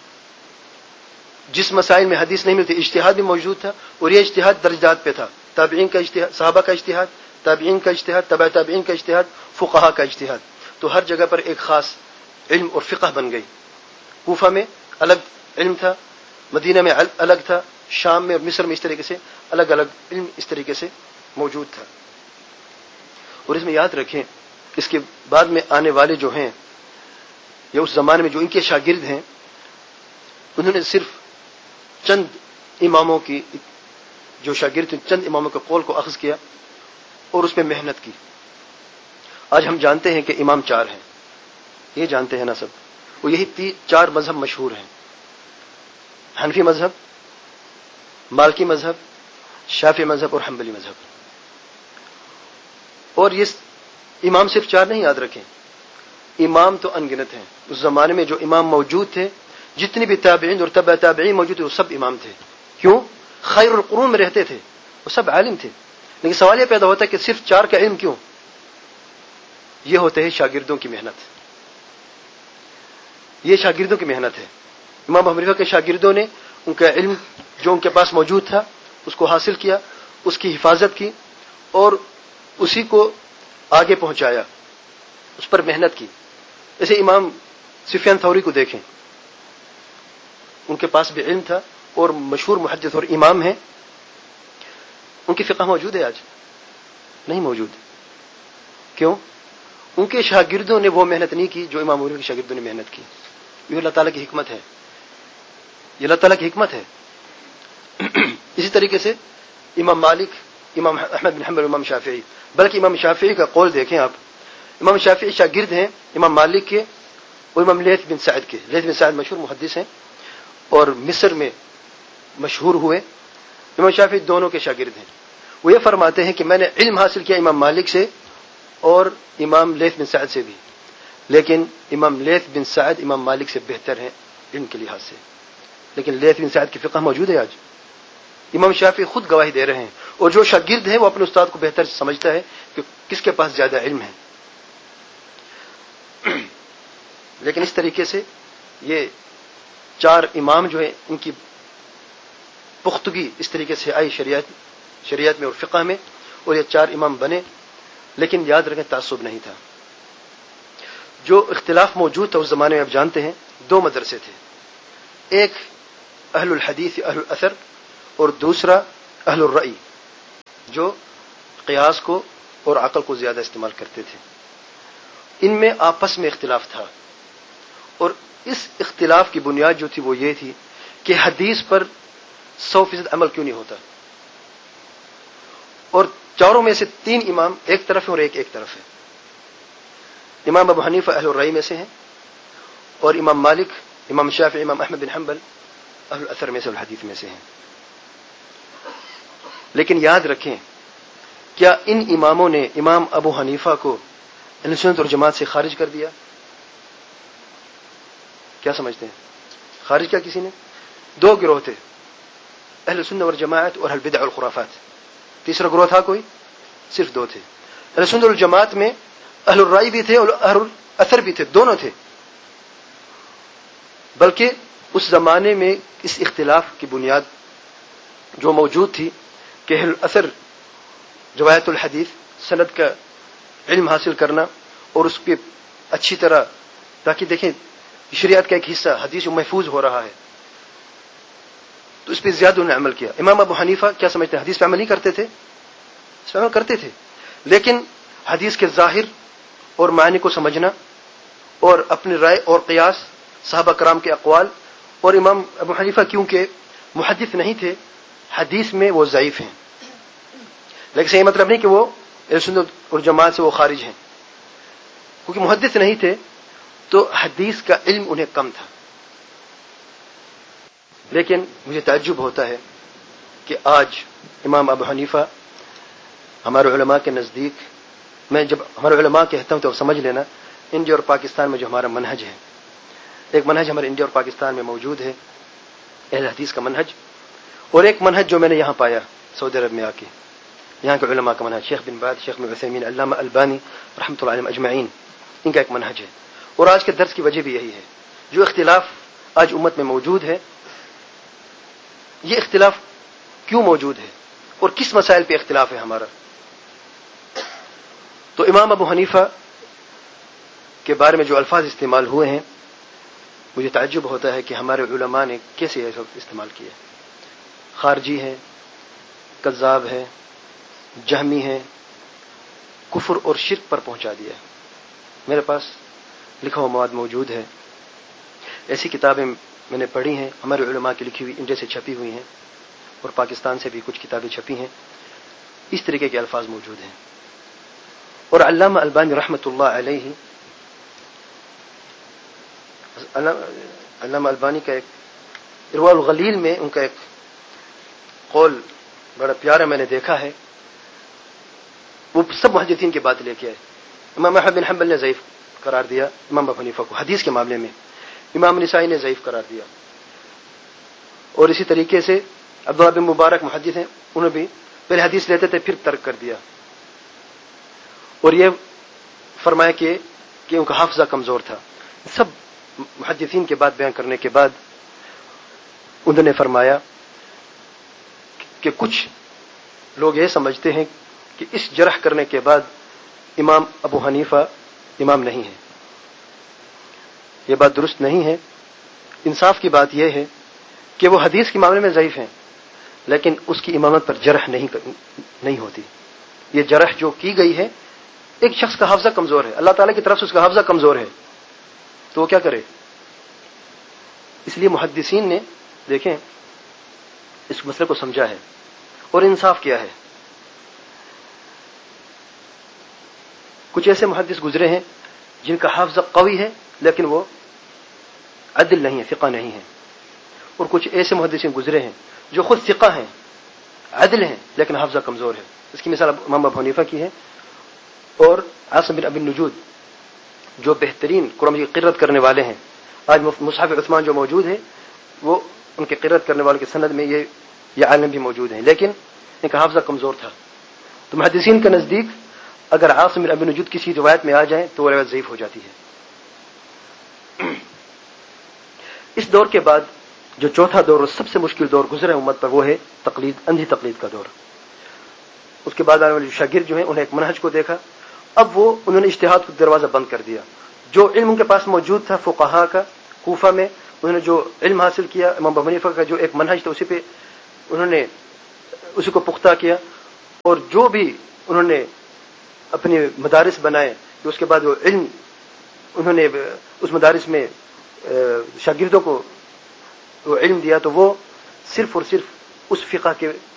جس مسائل میں حدیث نہیں ملتی اجتہاد بھی موجود تھا, اور یہ اجتہاد درجات پہ تھا. تابعین کا اجتہاد, صحابہ کا اجتہاد, تابعین کا اجتہاد, تبع تابعین کا اجتہاد, فقہا کا اجتہاد. تو ہر جگہ پر ایک خاص علم اور فقہ بن گئی. کوفہ میں الگ علم تھا, مدینہ میں الگ تھا, شام میں اور مصر میں اس طریقے سے الگ الگ علم اس طریقے سے موجود تھا. اور اس میں یاد رکھیں اس کے بعد میں آنے والے جو ہیں یا اس زمانے میں جو ان کے شاگرد ہیں, انہوں نے صرف چند اماموں کی جو شاگرد تھے چند اماموں کے قول کو اخذ کیا اور اس پہ محنت کی. آج ہم جانتے ہیں کہ امام چار ہیں, یہ جانتے ہیں نا سب, وہ یہی تی چار مذہب مشہور ہیں, حنفی مذہب, مالکی مذہب, شافعی مذہب اور حنبلی مذہب. اور یہ امام صرف چار نہیں, یاد رکھیں امام تو انگنت ہیں. اس زمانے میں جو امام موجود تھے, جتنی بھی تابعین اور تبع تابعین موجود تھے, وہ سب امام تھے. کیوں؟ خیر القرون میں رہتے تھے, وہ سب عالم تھے. لیکن سوال یہ پیدا ہوتا ہے کہ صرف چار کا علم کیوں؟ یہ ہوتے ہیں شاگردوں کی محنت, یہ شاگردوں کی محنت ہے. امام ابو حنیفہ کے شاگردوں نے ان کا علم جو ان کے پاس موجود تھا اس کو حاصل کیا, اس کی حفاظت کی, اور اسی کو آگے پہنچایا, اس پر محنت کی. جیسے امام سفیان ثوری کو دیکھیں, ان کے پاس بھی علم تھا اور مشہور محدث اور امام ہیں. ان کی فقہ موجود ہے؟ آج نہیں موجود. کیوں؟ ان کے شاگردوں نے وہ محنت نہیں کی جو امام ابو حنیفہ کے شاگردوں نے محنت کی. یہ اللہ تعالیٰ کی حکمت ہے, یہ اللہ تعالیٰ کی حکمت ہے. اسی طریقے سے امام مالک, امام احمد بن حنبل, امام شافعی, بلکہ امام شافعی کا قول دیکھیں آپ, امام شافعی شاگرد ہیں امام مالک کے اور امام لیث بن سعد کے. لیث بن سعد مشہور محدث ہیں اور مصر میں مشہور ہوئے. امام شافعی دونوں کے شاگرد ہیں. وہ یہ فرماتے ہیں کہ میں نے علم حاصل کیا امام مالک سے اور امام لیث بن سعد سے بھی, لیکن امام لیث بن سعد امام مالک سے بہتر ہیں علم کے لحاظ سے. لیکن لیث بن سعد کی فقہ موجود ہے آج. امام شافعی خود گواہی دے رہے ہیں, اور جو شاگرد ہے وہ اپنے استاد کو بہتر سمجھتا ہے کہ کس کے پاس زیادہ علم ہے. لیکن اس طریقے سے یہ چار امام جو ہے ان کی پختگی اس طریقے سے آئی شریعت شریعت میں اور فقہ میں, اور یہ چار امام بنے. لیکن یاد رکھیں تعصب نہیں تھا. جو اختلاف موجود تھا اس زمانے میں آپ جانتے ہیں دو مدرسے تھے، ایک اہل الحدیث اہل الاثر اور دوسرا اہل الرأی جو قیاس کو اور عقل کو زیادہ استعمال کرتے تھے. ان میں آپس میں اختلاف تھا، اور اس اختلاف کی بنیاد جو تھی وہ یہ تھی کہ حدیث پر سو فیصد عمل کیوں نہیں ہوتا. اور چاروں میں سے تین امام ایک طرف ہیں اور ایک ایک طرف ہے. امام ابو حنیفہ اہل الرأی میں سے ہیں، اور امام مالک، امام شافعی، امام احمد بن حنبل اہل الاثر میں سے، الحدیث میں سے ہیں. لیکن یاد رکھیں، کیا ان اماموں نے امام ابو حنیفہ کو اہل سنت اور جماعت سے خارج کر دیا؟ کیا سمجھتے ہیں؟ خارج کیا کسی نے؟ دو گروہ تھے، اہل سنت اور جماعت اور اہل بدع والخرافات. تیسرا گروہ تھا کوئی؟ صرف دو تھے. اہل سنت اور جماعت میں اہل الرأی بھی تھے اور اہل الاثر بھی تھے، دونوں تھے. بلکہ اس زمانے میں اس اختلاف کی بنیاد جو موجود تھی کہ اہل الاثر روایت الحدیث سند کا علم حاصل کرنا اور اس پہ اچھی طرح، تاکہ دیکھیں شریعت کا ایک حصہ حدیث محفوظ ہو رہا ہے، تو اس پہ زیادہ انہوں نے عمل کیا. امام ابو حنیفہ کیا سمجھتے ہیں؟ حدیث پہ عمل نہیں کرتے تھے؟ اس پہ عمل کرتے تھے، لیکن حدیث کے ظاہر اور معنی کو سمجھنا اور اپنی رائے اور قیاس صحابہ کرام کے اقوال، اور امام ابو حنیفہ کیونکہ محدث نہیں تھے، حدیث میں وہ ضعیف ہیں. لیکن یہ مطلب نہیں کہ وہ اہل سنت اور جماعت سے وہ خارج ہیں، کیونکہ محدث نہیں تھے تو حدیث کا علم انہیں کم تھا. لیکن مجھے تعجب ہوتا ہے کہ آج امام ابو حنیفہ ہمارے علماء کے نزدیک، میں جب ہمارے علماء کہتا ہوں تو سمجھ لینا انڈیا اور پاکستان میں جو ہمارا منہج ہے، ایک منہج ہمارے انڈیا اور پاکستان میں موجود ہے اہل حدیث کا منہج، اور ایک منہج جو میں نے یہاں پایا سعودی عرب میں آ کے، یہاں کے علماء کا منہج، شیخ بن باز، شیخ ابن عثیمین، علامہ البانی رحمۃ اللہ علیہم اجمعین، ان کا ایک منہج ہے. اور آج کے درس کی وجہ بھی یہی ہے. جو اختلاف آج امت میں موجود ہے، یہ اختلاف کیوں موجود ہے اور کس مسائل پہ اختلاف ہے ہمارا؟ تو امام ابو حنیفہ کے بارے میں جو الفاظ استعمال ہوئے ہیں، مجھے تعجب ہوتا ہے کہ ہمارے علماء نے کیسے یہ سب استعمال کیا. خارجی ہے، کذاب ہے، جہمی ہے، کفر اور شرک پر پہنچا دیا. میرے پاس لکھا ہوا مواد موجود ہے، ایسی کتابیں میں نے پڑھی ہیں، ہمارے علماء کی لکھی ہوئی انڈیا سے چھپی ہوئی ہیں، اور پاکستان سے بھی کچھ کتابیں چھپی ہیں، اس طریقے کے الفاظ موجود ہیں. اور علامہ البانی رحمۃ اللہ علیہ، علامہ البانی کا ایک ارواء الغلیل میں ان کا ایک قول بڑا پیارا میں نے دیکھا ہے. وہ سب محدثین کی بات لے کے آئے. امام احمد بن حنبل نے ضعیف قرار دیا امام ابو حنیفہ کو حدیث کے معاملے میں، امام نسائی نے ضعیف قرار دیا، اور اسی طریقے سے عبداللہ بن مبارک محدث ہیں، انہوں نے بھی پہلے حدیث لیتے تھے پھر ترک کر دیا، اور یہ فرمایا کہ کہ ان کا حافظہ کمزور تھا. سب محدثین کے بات بیان کرنے کے بعد انہوں نے فرمایا کہ کچھ لوگ یہ سمجھتے ہیں کہ اس جرح کرنے کے بعد امام ابو حنیفہ امام نہیں ہے. یہ بات درست نہیں ہے. انصاف کی بات یہ ہے کہ وہ حدیث کے معاملے میں ضعیف ہیں، لیکن اس کی امامت پر جرح نہیں نہیں ہوتی. یہ جرح جو کی گئی ہے، ایک شخص کا حافظہ کمزور ہے، اللہ تعالیٰ کی طرف سے اس کا حافظہ کمزور ہے، تو وہ کیا کرے؟ اس لیے محدثین نے دیکھیں اس مسئلے کو سمجھا ہے اور انصاف کیا ہے. کچھ ایسے محدث گزرے ہیں جن کا حافظہ قوی ہے لیکن وہ عدل نہیں ہے، ثقہ نہیں ہے، اور کچھ ایسے محدثین گزرے ہیں جو خود ثقہ ہیں، عدل ہیں، لیکن حافظہ کمزور ہے. اس کی مثال امام ابو حنیفہ کی ہے، اور عاصم بن ابی النجود جو بہترین قرآن کی قرت کرنے والے ہیں. آج مصحف عثمان جو موجود ہے وہ ان کے قرت کرنے والوں کی سند میں یہ یہ عالم بھی موجود ہیں، لیکن ان کا حافظہ کمزور تھا. تو محدثین کے نزدیک اگر عاصم بن ابی النجود کسی روایت میں آ جائیں تو وہ روایت ضعیف ہو جاتی ہے. اس دور کے بعد جو چوتھا دور اور سب سے مشکل دور گزرا امت پر وہ ہے تقلید، اندھی تقلید کا دور. اس کے بعد آنے والے شاگرد جو ہیں انہیں ایک منہج کو دیکھا، اب وہ انہوں نے اجتہاد کو دروازہ بند کر دیا. جو علم ان کے پاس موجود تھا فقہا کا کوفہ میں، انہوں نے جو علم حاصل کیا، امام ابو حنیفہ کا جو ایک منہج تھا اسی پہ انہوں نے اسی کو پختہ کیا، اور جو بھی انہوں نے اپنے مدارس بنائے کہ اس کے بعد وہ علم انہوں نے اس مدارس میں شاگردوں کو وہ علم دیا، تو وہ صرف اور صرف اس فقہ کے